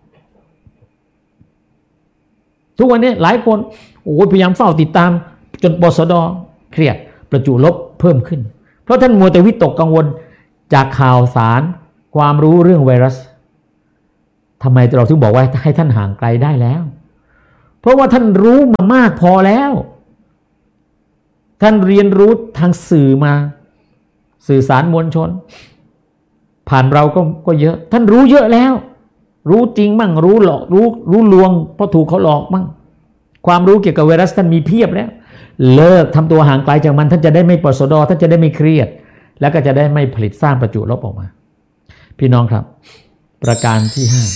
ทุกวันนี้หลายคนโอ้พยายามเฝ้าติดตามจนปสดเครียดประจุลบเพิ่มขึ้นเพราะท่านมัวแต่วิตกกังวลจากข่าวสารความรู้เรื่องไวรัสทำไมเราถึงบอกว่าให้ท่านห่างไกลได้แล้วเพราะว่าท่านรู้มามากพอแล้วท่านเรียนรู้ทางสื่อมาสื่อสารมวลชนผ่านเราก็ก็เยอะท่านรู้เยอะแล้วรู้จริงมั่งรู้หลอกรู้รู้ลวงเพราะถูกเขาหลอกมั่งความรู้เกี่ยวกับไวรัสท่านมีเพียบแล้วเลิกทำตัวห่างไกลจากมันท่านจะได้ไม่ปวดสะดอท่านจะได้ไม่เครียดแล้วก็จะได้ไม่ผลิตสร้างประจุลบออกมาพี่น้องครับประการที่ห้า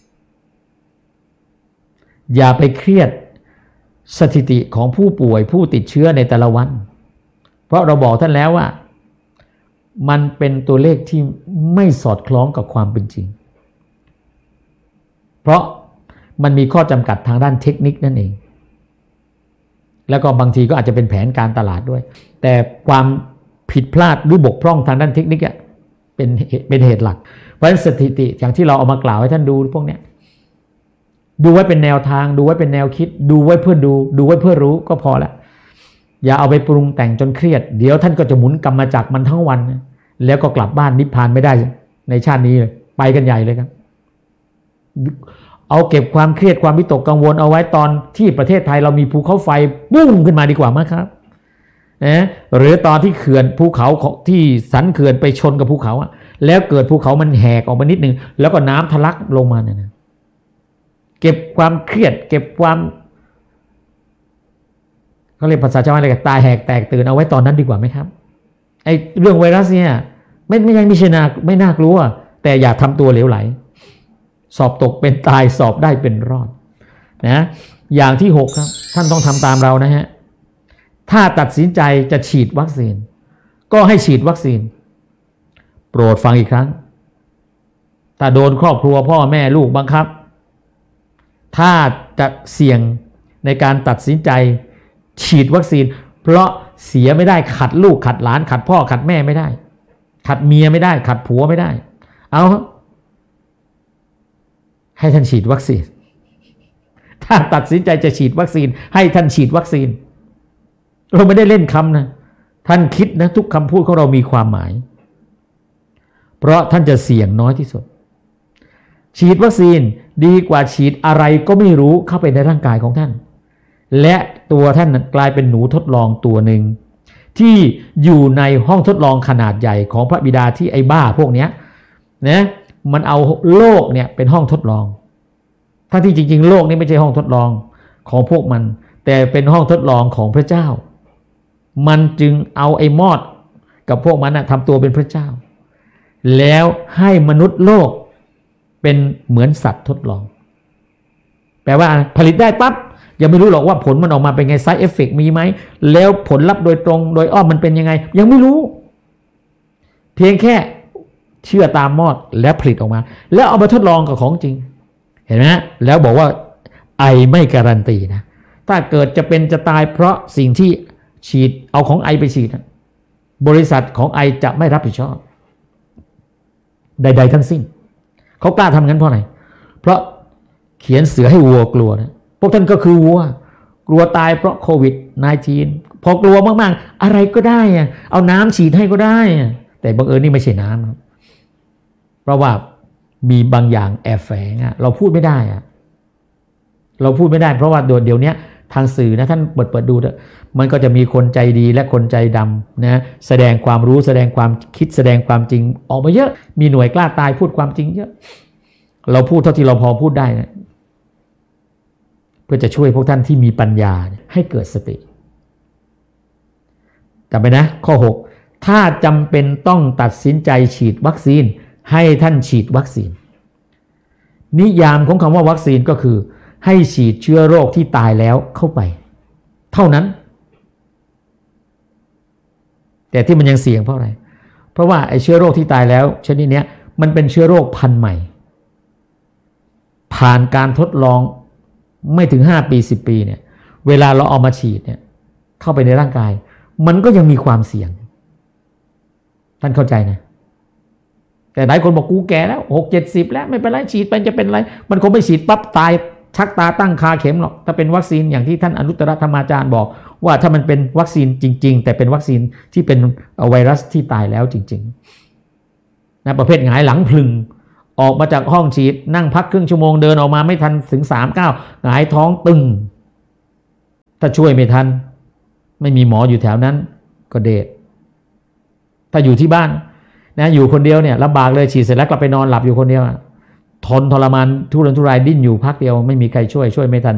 อย่าไปเครียดสถิติของผู้ป่วยผู้ติดเชื้อในแต่ละวันเพราะเราบอกท่านแล้วว่ามันเป็นตัวเลขที่ไม่สอดคล้องกับความเป็นจริงเพราะมันมีข้อจำกัดทางด้านเทคนิคนั่นเองแล้วก็บางทีก็อาจจะเป็นแผนการตลาดด้วยแต่ความผิดพลาดหรือบกพร่องทางด้านเทคนิคอ่ะเป็นเป็นเหตุหลักเพราะฉะนั้นสถิติอย่างที่เราเอามากล่าวให้ท่านดูพวกเนี้ยดูไว้เป็นแนวทางดูไว้เป็นแนวคิดดูไว้เพื่อดูดูไว้เพื่อรู้ก็พอละอย่าเอาไปปรุงแต่งจนเครียดเดี๋ยวท่านก็จะหมุนกรรมจักรมันทั้งวันแล้วก็กลับบ้านนิพพานไม่ได้ในชาตินี้เลยไปกันใหญ่เลยครับเอาเก็บความเครียดความวิตกกังวลเอาไว้ตอนที่ประเทศไทยเรามีภูเขาไฟปุ้งขึ้นมาดีกว่ามั้งครับนะหรือตอนที่เขื่อนภูเขาที่สันเขื่อนไปชนกับภูเขาอะแล้วเกิดภูเขามันแหกออกมานิดนึงแล้วก็น้ำทะลักลงมาเนี่ยนะเก็บความเครียดเก็บความเขาเรียกภาษาชาวบ้านอะไรกันตาแหกแตกตื่นเอาไว้ตอนนั้นดีกว่าไหมครับไอ้เรื่องไวรัสเนี่ยไม่ไม่ยังไม่ใช่นาไม่น่ากลัวแต่อย่าทำตัวเหลวไหลสอบตกเป็นตายสอบได้เป็นรอดนะอย่างที่หกครับท่านต้องทำตามเรานะฮะถ้าตัดสินใจจะฉีดวัคซีนก็ให้ฉีดวัคซีนโปรดฟังอีกครั้งถ้าโดนครอบครัวพ่อแม่ลูกบังคับถ้าจะเสี่ยงในการตัดสินใจฉีดวัคซีนเพราะเสียไม่ได้ขัดลูกขัดหลานขัดพ่อขัดแม่ไม่ได้ขัดเมียไม่ได้ขัดผัวไม่ได้เอาให้ท่านฉีดวัคซีนถ้าตัดสินใจจะฉีดวัคซีนให้ท่านฉีดวัคซีนเราไม่ได้เล่นคำนะท่านคิดนะทุกคำพูดของเรามีความหมายเพราะท่านจะเสี่ยงน้อยที่สุดฉีดวัคซีนดีกว่าฉีดอะไรก็ไม่รู้เข้าไปในร่างกายของท่านและตัวท่านกลายเป็นหนูทดลองตัวหนึ่งที่อยู่ในห้องทดลองขนาดใหญ่ของพระบิดาที่ไอ้บ้าพวกเนี้ยนะมันเอาโลกเนี่ยเป็นห้องทดลองทั้งที่จริงๆโลกนี้ไม่ใช่ห้องทดลองของพวกมันแต่เป็นห้องทดลองของพระเจ้ามันจึงเอาไอ้มอดกับพวกมันนะทำตัวเป็นพระเจ้าแล้วให้มนุษย์โลกเป็นเหมือนสัตว์ทดลองแปลว่าผลิตได้ปั๊บยังไม่รู้หรอกว่าผลมันออกมาเป็นไง side effect มีไหมแล้วผลลัพธ์โดยตรงโดยอ้อมมันเป็นยังไงยังไม่รู้เพียงแค่เชื่อตามมอดแล้วผลิตออกมาแล้วเอามาทดลองกับของจริงเห็นไหมแล้วบอกว่าไอไม่การันตีนะถ้าเกิดจะเป็นจะตายเพราะสิ่งที่ฉีดเอาของไอไปฉีดนะบริษัทของไอจะไม่รับผิดชอบใดๆทั้งสิ้นเขากล้าทำงั้นเพราะอะไรเพราะเขียนเสือให้วัวกลัวนะพวกท่านก็คือวัวกลัวตายเพราะโควิด สิบเก้า พอกลัวมากๆอะไรก็ได้อะเอาน้ำฉีดให้ก็ได้แต่บังเอิญนี่ไม่ใช่น้ำครับเพราะว่ามีบางอย่างแอบแฝงอะเราพูดไม่ได้อะเราพูดไม่ได้เพราะว่าเดี๋ยวนี้ทางสื่อนะท่านเปิดเปิดดูเถอะมันก็จะมีคนใจดีและคนใจดำนะแสดงความรู้แสดงความคิดแสดงความจริงออกมาเยอะมีหน่วยกล้าตายพูดความจริงเยอะเราพูดเท่าที่เราพอพูดได้นะเพื่อจะช่วยพวกท่านที่มีปัญญาให้เกิดสติจำไปนะข้อหกถ้าจำเป็นต้องตัดสินใจฉีดวัคซีนให้ท่านฉีดวัคซีนนิยามของคำว่าวัคซีนก็คือให้ฉีดเชื้อโรคที่ตายแล้วเข้าไปเท่านั้นแต่ที่มันยังเสี่ยงเพราะอะไรเพราะว่าไอ้เชื้อโรคที่ตายแล้วชนิดนี้มันเป็นเชื้อโรคพันธุ์ใหม่ผ่านการทดลองไม่ถึงห้าปีสิบปีเนี่ยเวลาเราเอามาฉีดเนี่ยเข้าไปในร่างกายมันก็ยังมีความเสี่ยงท่านเข้าใจนะแต่หลายคนบอกกูแก่แล้วหกเจ็ดสิบแล้วไม่เป็นไรฉีดไปจะเป็นไรมันคงไม่ฉีดปั๊บตายชักตาตั้งคาเข็มหรอกถ้าเป็นวัคซีนอย่างที่ท่านอนุตตรธรรมาจารย์บอกว่าถ้ามันเป็นวัคซีนจริงๆแต่เป็นวัคซีนที่เป็นไวรัสที่ตายแล้วจริงนะประเภทหงายหลังพลึงออกมาจากห้องฉีดนั่งพักครึ่งชั่วโมงเดินออกมาไม่ทันถึงสามเก้าหงายท้องตึงถ้าช่วยไม่ทันไม่มีหมออยู่แถวนั้นก็เดชถ้าอยู่ที่บ้านนะอยู่คนเดียวเนี่ยลำบากเลยฉีดเสร็จแล้วกลับไปนอนหลับอยู่คนเดียวทนทรมานทุรนทุรายดิ้นอยู่พักเดียวไม่มีใครช่วยช่วยไม่ทัน